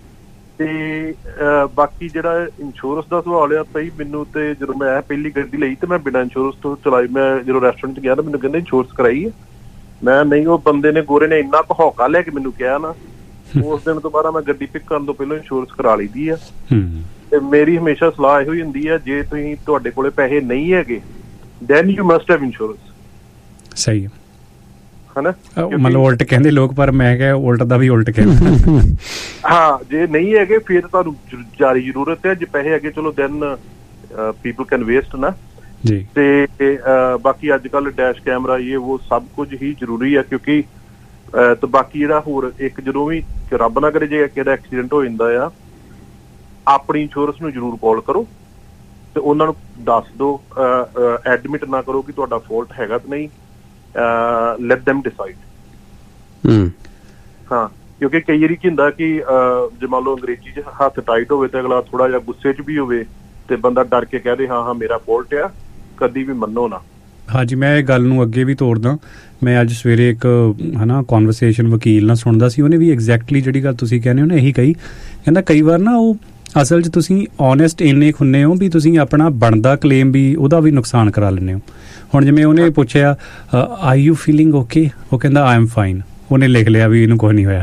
ਤੇ ਬਾਕੀ ਜਿਹੜਾ ਇੰਸ਼ੋਰੈਂਸ ਦਾ ਸਵਾਲ ਆ ਸਹੀ, ਮੈਨੂੰ ਤੇ ਜਦੋਂ ਮੈਂ ਪਹਿਲੀ ਗੱਡੀ ਲਈ ਤੇ ਮੈਂ ਬਿਨਾਂ ਇੰਸ਼ੋਰੈਂਸ ਤੋਂ ਚਲਾਈ। ਮੈਂ ਜਦੋਂ ਰੈਸਟੋਰੈਂਟ ਗਿਆ ਤਾਂ ਮੈਨੂੰ ਕਹਿੰਦੇ ਇੰਸ਼ੋਰੈਂਸ ਕਰਾਈ ਹੈ। ਮੈਂ ਨਹੀਂ, ਉਹ ਬੰਦੇ ਨੇ ਗੋਰੇ ਨੇ ਇੰਨਾ ਕੁ ਹੌਕਾ ਲੈ ਕੇ ਮੈਨੂੰ ਕਿਹਾ ਨਾ, ਉਸ ਦਿਨ ਤੋਂ ਬਾਅਦ ਮੈਂ ਗੱਡੀ ਪਿਕ ਕਰਨ ਤੋਂ ਪਹਿਲਾਂ ਇੰਸ਼ੋਰੈਂਸ ਕਰਾ ਲਈ ਦੀ ਆ। ਤੇ ਮੇਰੀ ਹਮੇਸ਼ਾ ਸਲਾਹ ਇਹੋ ਹੀ ਹੁੰਦੀ ਹੈ, ਜੇ ਤੁਸੀਂ ਤੁਹਾਡੇ ਕੋਲੇ ਪੈਸੇ ਨਹੀਂ ਹੈਗੇ then you must have insurance. ਸਹੀ ਹੈ ਹਨਾ, ਮਤਲਬ ਉਲਟ ਕਹਿੰਦੇ ਲੋਕ, ਪਰ ਮੈਂ ਕਿਹਾ ਉਲਟ ਦਾ ਵੀ ਉਲਟ ਕਹਿੰਦਾ। ਹਾਂ, ਜੇ ਨਹੀਂ ਹੈਗੇ ਫਿਰ ਤੁਹਾਨੂੰ ਜਾਰੀ ਜ਼ਰੂਰਤ ਹੈ, ਜੇ ਪੈਸੇ ਹੈਗੇ ਚਲੋ ਦੈਨ ਪੀਪਲ ਕੈਨ ਵੇਸਟ ਨਾ ਜੀ। ਤੇ ਬਾਕੀ ਅੱਜ ਕੱਲ ਡੈਸ਼ ਕੈਮਰਾ ਇਹ ਉਹ ਸਭ ਕੁਝ ਹੀ ਜ਼ਰੂਰੀ ਹੈ, ਕਿਉਂਕਿ ਤੇ ਬਾਕੀ ਜਿਹੜਾ ਹੋਰ ਇੱਕ ਜਦੋਂ ਵੀ ਰੱਬ ਨਾ ਕਰੇ ਜੇ ਕਿਹੜਾ ਐਕਸੀਡੈਂਟ ਹੋ ਜਾਂਦਾ ਆ, ਆਪਣੀ ਇੰਸ਼ੋਰੈਂਸ ਨੂੰ ਜ਼ਰੂਰ ਕਾਲ ਕਰੋ ਤੇ ਉਹਨਾਂ ਨੂੰ ਦੱਸ ਦਿਓ, ਐਡਮਿਟ ਨਾ ਕਰੋ ਕਿ ਤੁਹਾਡਾ ਫਾਲਟ ਹੈਗਾ ਤੇ ਨਹੀਂ, ਲੈਟ them decide। ਹਾਂ, ਕਿਉਂਕਿ ਕਈ ਵਾਰੀ ਕੀ ਹੁੰਦਾ ਕਿ ਜੇ ਮੰਨ ਲਓ ਅੰਗਰੇਜ਼ੀ 'ਚ ਹੱਥ ਟਾਈਟ ਹੋਵੇ ਤੇ ਅਗਲਾ ਥੋੜਾ ਜਿਹਾ ਗੁੱਸੇ 'ਚ ਵੀ ਹੋਵੇ ਤੇ ਬੰਦਾ ਡਰ ਕੇ ਕਹਿ ਦੇ ਹਾਂ ਮੇਰਾ ਫਾਲਟ ਆ, ਕਦੀ ਵੀ ਮੰਨੋ ਨਾ। ਹਾਂਜੀ, ਮੈਂ ਇਹ ਗੱਲ ਨੂੰ ਅੱਗੇ ਵੀ ਤੋੜਦਾ। ਮੈਂ ਅੱਜ ਸਵੇਰੇ ਇੱਕ ਕਨਵਰਸੇਸ਼ਨ ਵਕੀਲ ਨਾਲ ਸੁਣਦਾ ਸੀ, ਉਹਨੇ ਵੀ ਐਗਜ਼ੈਕਟਲੀ ਜਿਹੜੀ ਗੱਲ ਤੁਸੀਂ ਕਹਿੰਦੇ ਹੋ ਨਾ ਇਹੀ ਕਹੀ। ਕਹਿੰਦਾ ਕਈ ਵਾਰ ਨਾ ਉਹ ਅਸਲ 'ਚ ਤੁਸੀਂ ਓਨੈਸਟ ਇੰਨੇ ਹੁੰਦੇ ਹੋ ਵੀ ਤੁਸੀਂ ਆਪਣਾ ਬਣਦਾ ਕਲੇਮ ਵੀ ਉਹਦਾ ਵੀ ਨੁਕਸਾਨ ਕਰਾ ਲੈਂਦੇ ਹੋ। ਹੁਣ ਜਿਵੇਂ ਉਹਨੇ ਪੁੱਛਿਆ ਆਰ ਯੂ ਫੀਲਿੰਗ ਓਕੇ, ਉਹ ਕਹਿੰਦਾ ਆਈ ਐਮ ਫਾਈਨ, ਉਹਨੇ ਲਿਖ ਲਿਆ ਵੀ ਇਹਨੂੰ ਕੁਛ ਨਹੀਂ ਹੋਇਆ।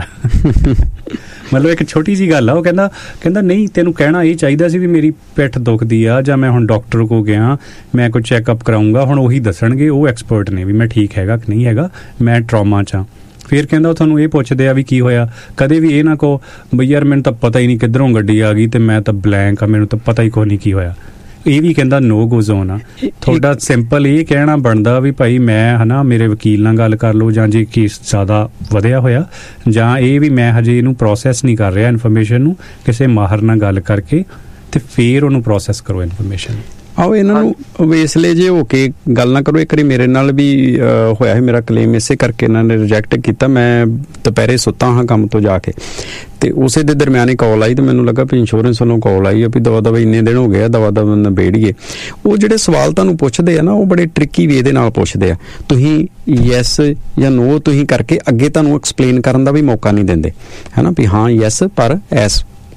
ਮਤਲਬ ਇੱਕ ਛੋਟੀ ਜਿਹੀ ਗੱਲ ਆ। ਉਹ ਕਹਿੰਦਾ ਨਹੀਂ, ਤੈਨੂੰ ਕਹਿਣਾ ਇਹ ਚਾਹੀਦਾ ਸੀ ਵੀ ਮੇਰੀ ਪਿੱਠ ਦੁਖਦੀ ਆ ਜਾਂ ਮੈਂ ਹੁਣ ਡਾਕਟਰ ਕੋਲ ਗਿਆ, ਮੈਂ ਕੋਈ ਚੈੱਕਅਪ ਕਰਾਊਂਗਾ, ਹੁਣ ਉਹੀ ਦੱਸਣਗੇ, ਉਹ ਐਕਸਪਰਟ ਨੇ ਵੀ ਮੈਂ ਠੀਕ ਹੈਗਾ ਕਿ ਨਹੀਂ ਹੈਗਾ, ਮੈਂ ਟਰਾਮਾ 'ਚ ਹਾਂ। ਫਿਰ ਕਹਿੰਦਾ ਉਹ ਤੁਹਾਨੂੰ ਇਹ ਪੁੱਛਦੇ ਆ ਵੀ ਕੀ ਹੋਇਆ, ਕਦੇ ਵੀ ਇਹ ਨਾ ਕਹੋ ਬਈ ਯਾਰ ਮੈਨੂੰ ਤਾਂ ਪਤਾ ਹੀ ਨਹੀਂ ਕਿੱਧਰੋਂ ਗੱਡੀ ਆ ਗਈ ਤੇ ਮੈਂ ਤਾਂ ਬਲੈਂਕ ਆ, ਮੈਨੂੰ ਤਾਂ ਪਤਾ ਹੀ ਕੋਈ ਨਹੀਂ ਕੀ ਹੋਇਆ। ਇਹ ਵੀ ਕਹਿੰਦਾ ਨੋ ਗੋ ਜ਼ੋਨ ਆ। ਤੁਹਾਡਾ ਸਿੰਪਲ ਇਹ ਕਹਿਣਾ ਬਣਦਾ ਵੀ ਭਾਈ ਮੈਂ ਹਨਾ ਮੇਰੇ ਵਕੀਲ ਨਾਲ ਗੱਲ ਕਰ ਲਓ, ਜਾਂ ਜੇ ਕੇਸ ਜ਼ਿਆਦਾ ਵਧਿਆ ਹੋਇਆ, ਜਾਂ ਇਹ ਵੀ ਮੈਂ ਹਜੇ ਇਹਨੂੰ ਪ੍ਰੋਸੈਸ ਨਹੀਂ ਕਰ ਰਿਹਾ ਇਨਫੋਰਮੇਸ਼ਨ ਨੂੰ, ਕਿਸੇ ਮਾਹਰ ਨਾਲ ਗੱਲ ਕਰਕੇ ਤੇ ਫਿਰ ਉਹਨੂੰ ਪ੍ਰੋਸੈਸ ਕਰੋ ਇਨਫੋਰਮੇਸ਼ਨ। ਆਓ ਇਹਨਾਂ ਨੂੰ ਵੇਸਲੇ ਜੇ ਹੋ ਕੇ ਗੱਲ ਨਾ ਕਰੋ। ਇੱਕ ਵਾਰੀ ਮੇਰੇ ਨਾਲ ਵੀ ਹੋਇਆ ਸੀ, ਮੇਰਾ ਕਲੇਮ ਇਸੇ ਕਰਕੇ ਇਹਨਾਂ ਨੇ ਰਿਜੈਕਟ ਕੀਤਾ। ਮੈਂ ਦੁਪਹਿਰੇ ਸੁੱਤਾ ਹਾਂ ਕੰਮ ਤੋਂ ਜਾ ਕੇ, ਤੇ ਉਸੇ ਦੇ ਦਰਮਿਆਨ ਹੀ ਕਾਲ ਆਈ ਤੇ ਮੈਨੂੰ ਲੱਗਾ ਵੀ ਇੰਸ਼ੋਰੈਂਸ ਵੱਲੋਂ ਕਾਲ ਆਈ ਆ ਵੀ ਦਵਾ ਇੰਨੇ ਦਿਨ ਹੋ ਗਏ ਆ, ਦਵਾ ਨਿਬੇੜੀਏ। ਉਹ ਜਿਹੜੇ ਸਵਾਲ ਤੁਹਾਨੂੰ ਪੁੱਛਦੇ ਆ ਨਾ, ਉਹ ਬੜੇ ਟ੍ਰਿਕੀ ਵੇ ਦੇ ਨਾਲ ਪੁੱਛਦੇ ਆ। ਤੁਸੀਂ ਯੈਸ ਜਾਂ ਨੋ ਤੁਸੀਂ ਕਰਕੇ ਅੱਗੇ ਤੁਹਾਨੂੰ ਐਕਸਪਲੇਨ ਕਰਨ ਦਾ ਵੀ ਮੌਕਾ ਨਹੀਂ ਦਿੰਦੇ, ਹੈ ਨਾ, ਵੀ ਹਾਂ ਯੈਸ ਪਰ ਐਸ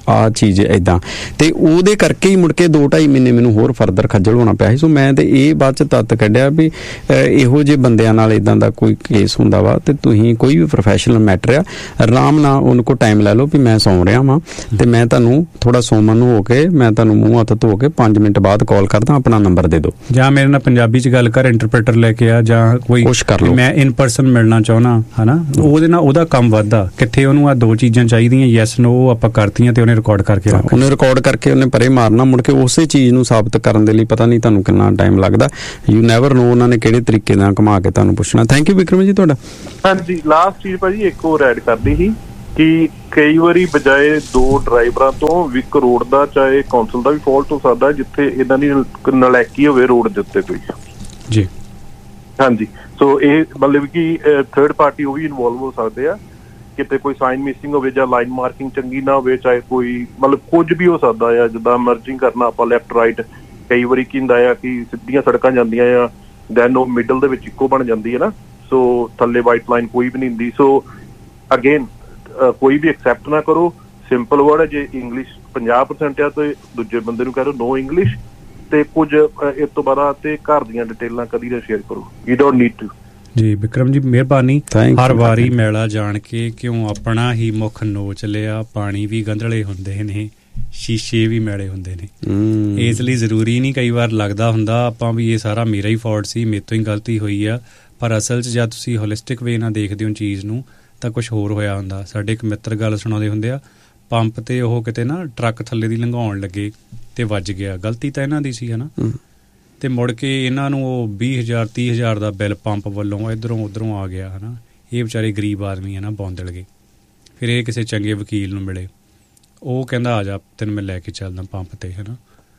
ਆਹ ਚੀਜ਼ ਇੱਦਾਂ, ਤੇ ਉਹਦੇ ਕਰਕੇ ਹੀ ਮੁੜ ਕੇ 2-2.5 ਮਹੀਨੇ ਮੈਨੂੰ ਹੋਰ ਫਰਦਰ ਖੱਜਲ ਹੋਣਾ ਪਿਆ ਸੀ। ਸੋ ਮੈਂ ਤੇ ਇਹ ਬਾਅਦ ਚ ਤੱਤ ਕੱਢਿਆ ਵੀ ਇਹੋ ਜਿਹੇ ਬੰਦਿਆਂ ਨਾਲ ਇੱਦਾਂ ਦਾ ਕੋਈ ਕੇਸ ਹੁੰਦਾ ਵਾ ਤੇ ਤੁਸੀਂ ਕੋਈ ਵੀ ਪ੍ਰੋਫੈਸ਼ਨਲ ਮੈਟਰ ਆ ਆਰਾਮ ਨਾਲ ਉਹਨਾਂ ਕੋਲ ਟਾਈਮ ਲੈ ਲਓ ਵੀ ਮੈਂ ਸੌਂ ਰਿਹਾ ਵਾਂ ਤੇ ਮੈਂ ਤੁਹਾਨੂੰ ਥੋੜਾ ਸੌਮਨ ਹੋ ਕੇ ਮੈਂ ਤੁਹਾਨੂੰ ਮੂੰਹ ਹੱਥ ਧੋ ਕੇ 5 ਮਿੰਟ ਬਾਅਦ ਕਾਲ ਕਰਦਾ, ਆਪਣਾ ਨੰਬਰ ਦੇ ਦਿਓ, ਜਾਂ ਮੇਰੇ ਨਾਲ ਪੰਜਾਬੀ ਚ ਗੱਲ ਕਰ, ਇੰਟਰਪ੍ਰੀਟਰ ਲੈ ਕੇ ਆ, ਜਾਂ ਕੋਈ ਕੁਛ ਕਰ ਲਓ, ਮੈਂ ਇਨ ਪਰਸਨ ਮਿਲਣਾ ਚਾਹੁੰਦਾ ਹਨਾ, ਉਹਦੇ ਨਾਲ ਉਹਦਾ ਕੰਮ ਵੱਧਦਾ। ਕਿੱਥੇ ਉਹਨੂੰ ਆ 2 ਚੀਜ਼ਾਂ ਚਾਹੀਦੀਆਂ, ਯੈਸ ਨੋ ਆਪਾਂ ਕਰਤੀਆਂ ਤੇ ਉਹਨੇ ਰਿਕਾਰਡ ਕਰਕੇ ਰੱਖ, ਉਹਨੇ ਰਿਕਾਰਡ ਕਰਕੇ ਉਹਨੇ ਪਰੇ ਮਾਰਨਾ, ਮੁੜ ਕੇ ਉਸੇ ਚੀਜ਼ ਨੂੰ ਸਾਬਤ ਕਰਨ ਦੇ ਲਈ ਪਤਾ ਨਹੀਂ ਤੁਹਾਨੂੰ ਕਿੰਨਾ ਟਾਈਮ ਲੱਗਦਾ। ਯੂ ਨੈਵਰ ਨੋ ਉਹਨਾਂ ਨੇ ਕਿਹੜੇ ਤਰੀਕੇ ਨਾਲ ਘੁਮਾ ਕੇ ਤੁਹਾਨੂੰ ਪੁੱਛਣਾ। ਥੈਂਕ ਯੂ ਵਿਕਰਮ ਜੀ ਤੁਹਾਡਾ। ਹਾਂਜੀ, ਲਾਸਟ ਚੀਜ਼ ਭਾਜੀ ਇੱਕ ਹੋਰ ਐਡ ਕਰਦੀ ਸੀ ਕਿ ਕਈ ਵਾਰੀ ਬਜਾਏ 2 ਡਰਾਈਵਰਾਂ ਤੋਂ ਇੱਕ ਰੋਡ ਦਾ ਚਾਹੇ ਕੌਂਸਲ ਦਾ ਵੀ ਫਾਲਟ ਹੋ ਸਕਦਾ ਜਿੱਥੇ ਇਹਨਾਂ ਦੀ ਨਲਾਇਕੀ ਹੋਵੇ ਰੋਡ ਦੇ ਉੱਤੇ ਕੋਈ ਜੀ। ਹਾਂਜੀ, ਸੋ ਇਹ ਮਤਲਬ ਕਿ ਥਰਡ ਪਾਰਟੀ ਉਹ ਵੀ ਇਨਵੋਲਵ ਹੋ ਸਕਦੇ ਆ, ਕਿਤੇ ਕੋਈ ਸਾਈਨ ਮਿਸਿੰਗ ਹੋਵੇ ਜਾਂ ਲਾਈਨ ਮਾਰਕਿੰਗ ਚੰਗੀ ਨਾ ਹੋਵੇ, ਚਾਹੇ ਕੋਈ ਮਤਲਬ ਕੁਝ ਵੀ ਹੋ ਸਕਦਾ ਆ, ਜਿੱਦਾਂ ਮਰਜਿੰਗ ਕਰਨਾ ਆਪਾਂ ਲੈਫਟ ਰਾਈਟ, ਕਈ ਵਾਰੀ ਕੀ ਹੁੰਦਾ ਆ ਕਿ ਸਿੱਧੀਆਂ ਸੜਕਾਂ ਜਾਂਦੀਆਂ ਆ ਦੈਨ ਉਹ ਮਿਡਲ ਦੇ ਵਿੱਚ ਇੱਕੋ ਬਣ ਜਾਂਦੀ ਹੈ ਨਾ, ਸੋ ਥੱਲੇ ਵਾਈਟ ਲਾਈਨ ਕੋਈ ਵੀ ਨਹੀਂ ਹੁੰਦੀ। ਸੋ ਅਗੇਨ ਕੋਈ ਵੀ ਐਕਸੈਪਟ ਨਾ ਕਰੋ, ਸਿੰਪਲ ਵਰਡ ਹੈ, ਜੇ ਇੰਗਲਿਸ਼ 50% ਆ ਤੇ ਦੂਜੇ ਬੰਦੇ ਨੂੰ ਕਹਿ ਦਿਓ ਨੋ ਇੰਗਲਿਸ਼, ਤੇ ਕੁਝ ਇਸ ਤੋਂ ਬਾਅਦ ਤੇ ਘਰ ਦੀਆਂ ਡਿਟੇਲਾਂ ਕਦੀ ਨਾ ਸ਼ੇਅਰ ਕਰੋ, ਯੂ ਡੋਂਟ ਨੀਡ ਟੂ। ਜੀ ਵਿਕਰਮ ਜੀ ਮਿਹਰਬਾਨੀ। ਹਰ ਵਾਰੀ ਮੈਲਾ ਜਾਣ ਕੇ ਕਿਉਂ ਆਪਣਾ ਹੀ ਮੁੱਖ ਨੋਚ ਲਿਆ, ਪਾਣੀ ਵੀ ਗੰਧਲੇ ਹੁੰਦੇ ਨੇ, ਸ਼ੀਸ਼ੇ ਵੀ ਮੈਲੇ ਹੁੰਦੇ ਨੇ, ਇਸ ਲਈ ਜ਼ਰੂਰੀ ਨਹੀਂ, ਕਈ ਵਾਰ ਲੱਗਦਾ ਹੁੰਦਾ ਆਪਾਂ ਵੀ ਇਹ ਸਾਰਾ ਮੇਰਾ ਹੀ ਫਾਲਟ ਸੀ, ਮੇਰੇ ਤੋਂ ਹੀ ਗਲਤੀ ਹੋਈ ਆ, ਪਰ ਅਸਲ 'ਚ ਜਦ ਤੁਸੀਂ ਹੋਲਿਸਟਿਕ ਵੇ ਨਾਲ ਦੇਖਦੇ ਹੋ ਚੀਜ਼ ਨੂੰ ਤਾਂ ਕੁਛ ਹੋਰ ਹੋਇਆ ਹੁੰਦਾ। ਸਾਡੇ ਇੱਕ ਮਿੱਤਰ ਗੱਲ ਸੁਣਾਉਂਦੇ ਹੁੰਦੇ ਆ, ਪੰਪ ਤੇ ਉਹ ਕਿਤੇ ਨਾ ਟਰੱਕ ਥੱਲੇ ਦੀ ਲੰਘਾਉਣ ਲੱਗੇ ਤੇ ਵੱਜ ਗਿਆ, ਗਲਤੀ ਤਾਂ ਇਹਨਾਂ ਦੀ ਸੀ ਹਨਾ, ਤੇ ਮੁੜ ਕੇ ਇਹਨਾਂ ਨੂੰ ਉਹ 20,000-30,000 ਦਾ ਬਿੱਲ ਪੰਪ ਵੱਲੋਂ ਇੱਧਰੋਂ ਉੱਧਰੋਂ ਆ ਗਿਆ ਹਨਾ। ਇਹ ਵਿਚਾਰੇ ਗਰੀਬ ਆਦਮੀ ਹੈ ਨਾ, ਬੌਂਦਲ ਗਏ। ਫਿਰ ਇਹ ਕਿਸੇ ਚੰਗੇ ਵਕੀਲ ਨੂੰ ਮਿਲੇ, ਉਹ ਕਹਿੰਦਾ ਆ ਜਾ ਤੈਨੂੰ ਮੈਂ ਲੈ ਕੇ ਚੱਲਦਾ ਪੰਪ ਤੇ ਹਨਾ।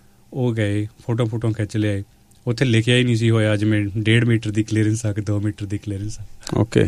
ਉਹ ਗਏ, ਫੋਟੋ ਖਿੱਚ ਲਿਆਏ, ਉੱਥੇ ਲਿਖਿਆ ਹੀ ਨਹੀਂ ਸੀ ਹੋਇਆ ਜਿਵੇਂ 1.5 ਮੀਟਰ ਦੀ ਕਲੀਅਰੈਂਸ ਆ ਕਿ 2 ਮੀਟਰ ਦੀ ਕਲੀਅਰੈਂਸ ਆ। ਓਕੇ,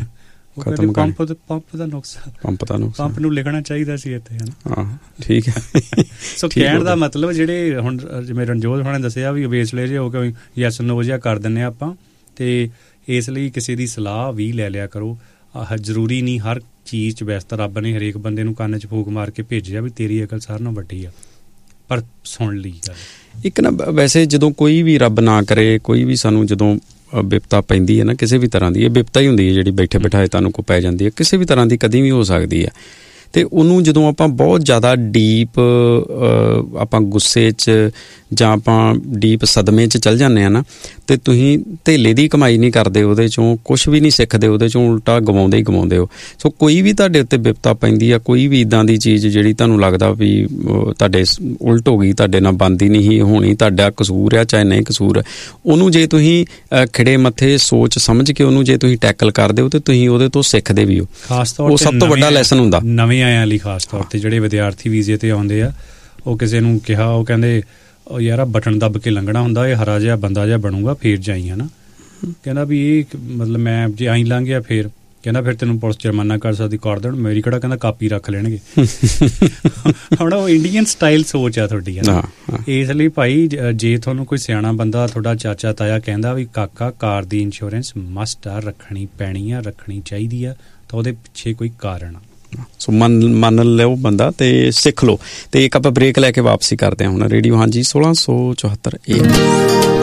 ਪੰਪ ਦਾ ਨੁਕਸਾਨ, ਪੰਪ ਨੂੰ ਲਿਖਣਾ ਚਾਹੀਦਾ ਸੀ ਇੱਥੇ ਹਨਾ। ਠੀਕ ਹੈ। ਸੋ ਕਹਿਣ ਦਾ ਮਤਲਬ ਜਿਹੜੇ ਹੁਣ ਜਿਵੇਂ ਰਣਜੋਤ ਹੋਣਾ ਨੇ ਦੱਸਿਆ ਵੀ ਵੇਸਲੇ ਜਿਹੇ ਹੋ ਕੇ ਯੈਸ ਨੋ ਜਿਹਾ ਕਰ ਦਿੰਦੇ ਆਪਾਂ, ਤੇ ਇਸ ਲਈ ਕਿਸੇ ਦੀ ਸਲਾਹ ਵੀ ਲੈ ਲਿਆ ਕਰੋ। ਜ਼ਰੂਰੀ ਨਹੀਂ ਹਰ ਚੀਜ਼ 'ਚ ਵੈਸੇ ਤਾਂ ਰੱਬ ਨੇ ਹਰੇਕ ਬੰਦੇ ਨੂੰ ਕੰਨ 'ਚ ਫੂਕ ਮਾਰ ਕੇ ਭੇਜਿਆ ਵੀ ਤੇਰੀ ਅਕਲ ਸਾਰਿਆਂ ਨਾਲੋਂ ਵੱਡੀ ਆ, ਪਰ ਸੁਣ ਲਈ ਗੱਲ। ਇੱਕ ਨਾ ਵੈਸੇ ਜਦੋਂ ਕੋਈ ਵੀ ਰੱਬ ਨਾ ਕਰੇ, ਕੋਈ ਵੀ ਸਾਨੂੰ ਜਦੋਂ ਬਿਪਤਾ ਪੈਂਦੀ ਹੈ ਨਾ ਕਿਸੇ ਵੀ ਤਰ੍ਹਾਂ ਦੀ, ਇਹ ਬਿਪਤਾ ਹੀ ਹੁੰਦੀ ਹੈ ਜਿਹੜੀ ਬੈਠੇ ਬਿਠਾਏ ਤੁਹਾਨੂੰ ਕੋ ਪੈ ਜਾਂਦੀ ਹੈ, ਕਿਸੇ ਵੀ ਤਰ੍ਹਾਂ ਦੀ ਕਦੀ ਵੀ ਹੋ ਸਕਦੀ ਹੈ, ਤੇ ਉਹਨੂੰ ਜਦੋਂ ਆਪਾਂ ਬਹੁਤ ਜ਼ਿਆਦਾ ਡੀਪ ਆਪਾਂ ਗੁੱਸੇ 'ਚ ਜਾਂ ਆਪਾਂ ਡੀਪ ਸਦਮੇ 'ਚ ਚੱਲ ਜਾਂਦੇ ਹਾਂ ਨਾ, ਤੇ ਤੁਸੀਂ ਧੇਲੇ ਦੀ ਕਮਾਈ ਨਹੀਂ ਕਰਦੇ, ਉਹਦੇ 'ਚੋਂ ਕੁਛ ਵੀ ਨਹੀਂ ਸਿੱਖਦੇ, ਉਹਦੇ 'ਚੋਂ ਉਲਟਾ ਗਵਾਉਂਦੇ ਹੀ ਗਵਾਉਂਦੇ ਹੋ। ਸੋ ਕੋਈ ਵੀ ਤੁਹਾਡੇ ਉੱਤੇ ਬਿਪਤਾ ਪੈਂਦੀ ਆ, ਕੋਈ ਵੀ ਇੱਦਾਂ ਦੀ ਚੀਜ਼ ਜਿਹੜੀ ਤੁਹਾਨੂੰ ਲੱਗਦਾ ਵੀ ਤੁਹਾਡੇ ਉਲਟ ਹੋ ਗਈ, ਤੁਹਾਡੇ ਨਾਲ ਬਣਦੀ ਨਹੀਂ ਹੋਣੀ, ਤੁਹਾਡਾ ਕਸੂਰ ਆ ਚਾਹੇ ਨਹੀਂ ਕਸੂਰ, ਉਹਨੂੰ ਜੇ ਤੁਸੀਂ ਖਿੜੇ ਮੱਥੇ ਸੋਚ ਸਮਝ ਕੇ ਉਹਨੂੰ ਜੇ ਤੁਸੀਂ ਟੈਕਲ ਕਰਦੇ ਹੋ ਤੇ ਤੁਸੀਂ ਉਹਦੇ ਤੋਂ ਸਿੱਖਦੇ ਵੀ ਹੋ। ਖਾਸ ਤੌਰ ਤੇ ਉਹ ਸਭ ਤੋਂ ਵੱਡਾ ਲੈਸਨ ਹੁੰਦਾ ਨਵੇਂ ਆਇਆਂ ਲਈ, ਖਾਸ ਤੌਰ ਤੇ ਜਿਹੜੇ ਵਿਦਿਆਰਥੀ ਵੀਜ਼ੇ ਤੇ ਆਉਂਦੇ ਆ। ਉਹ ਕਿਸੇ ਨੂੰ ਕਿਹਾ, ਉਹ ਕਹਿੰਦੇ ਉਹ ਯਾਰ ਆ ਬਟਨ ਦੱਬ ਕੇ ਲੰਘਣਾ ਹੁੰਦਾ, ਇਹ ਹਰਾ ਜਿਹਾ ਬੰਦਾ ਜਿਹਾ ਬਣੂਗਾ ਫੇਰ ਜਾਈ ਹਨਾ। ਕਹਿੰਦਾ ਵੀ ਇਹ ਮਤਲਬ ਮੈਂ ਜੇ ਆਈ ਲੰਘ ਗਿਆ ਫੇਰ, ਕਹਿੰਦਾ ਫਿਰ ਤੈਨੂੰ ਪੁਲਿਸ ਜੁਰਮਾਨਾ ਕਰ ਸਕਦੀ, ਕਰ ਦੇਣ, ਮੇਰੀ ਕਿਹੜਾ ਕਹਿੰਦਾ ਕਾਪੀ ਰੱਖ ਲੈਣਗੇ। ਹੁਣ ਉਹ ਇੰਡੀਅਨ ਸਟਾਈਲ ਸੋਚ ਆ ਤੁਹਾਡੀ ਹੈ। ਇਸ ਲਈ ਭਾਈ ਜੇ ਤੁਹਾਨੂੰ ਕੋਈ ਸਿਆਣਾ ਬੰਦਾ ਤੁਹਾਡਾ ਚਾਚਾ ਤਾਇਆ ਕਹਿੰਦਾ ਵੀ ਕਾਕਾ ਕਾਰ ਦੀ ਇੰਸ਼ੋਰੈਂਸ ਮਸਟ ਆ, ਰੱਖਣੀ ਪੈਣੀ ਆ, ਰੱਖਣੀ ਚਾਹੀਦੀ ਆ, ਤਾਂ ਉਹਦੇ ਪਿੱਛੇ ਕੋਈ ਕਾਰਨ ਆ। ਸੋ ਮੰਨ ਲਿਓ ਬੰਦਾ ਤੇ ਸਿੱਖ ਲਓ। ਤੇ ਇੱਕ ਆਪਾਂ ਬ੍ਰੇਕ ਲੈ ਕੇ ਵਾਪਸੀ ਕਰਦੇ ਹਾਂ ਹੁਣ। ਰੇਡੀਓ ਹਾਂਜੀ 1674 AM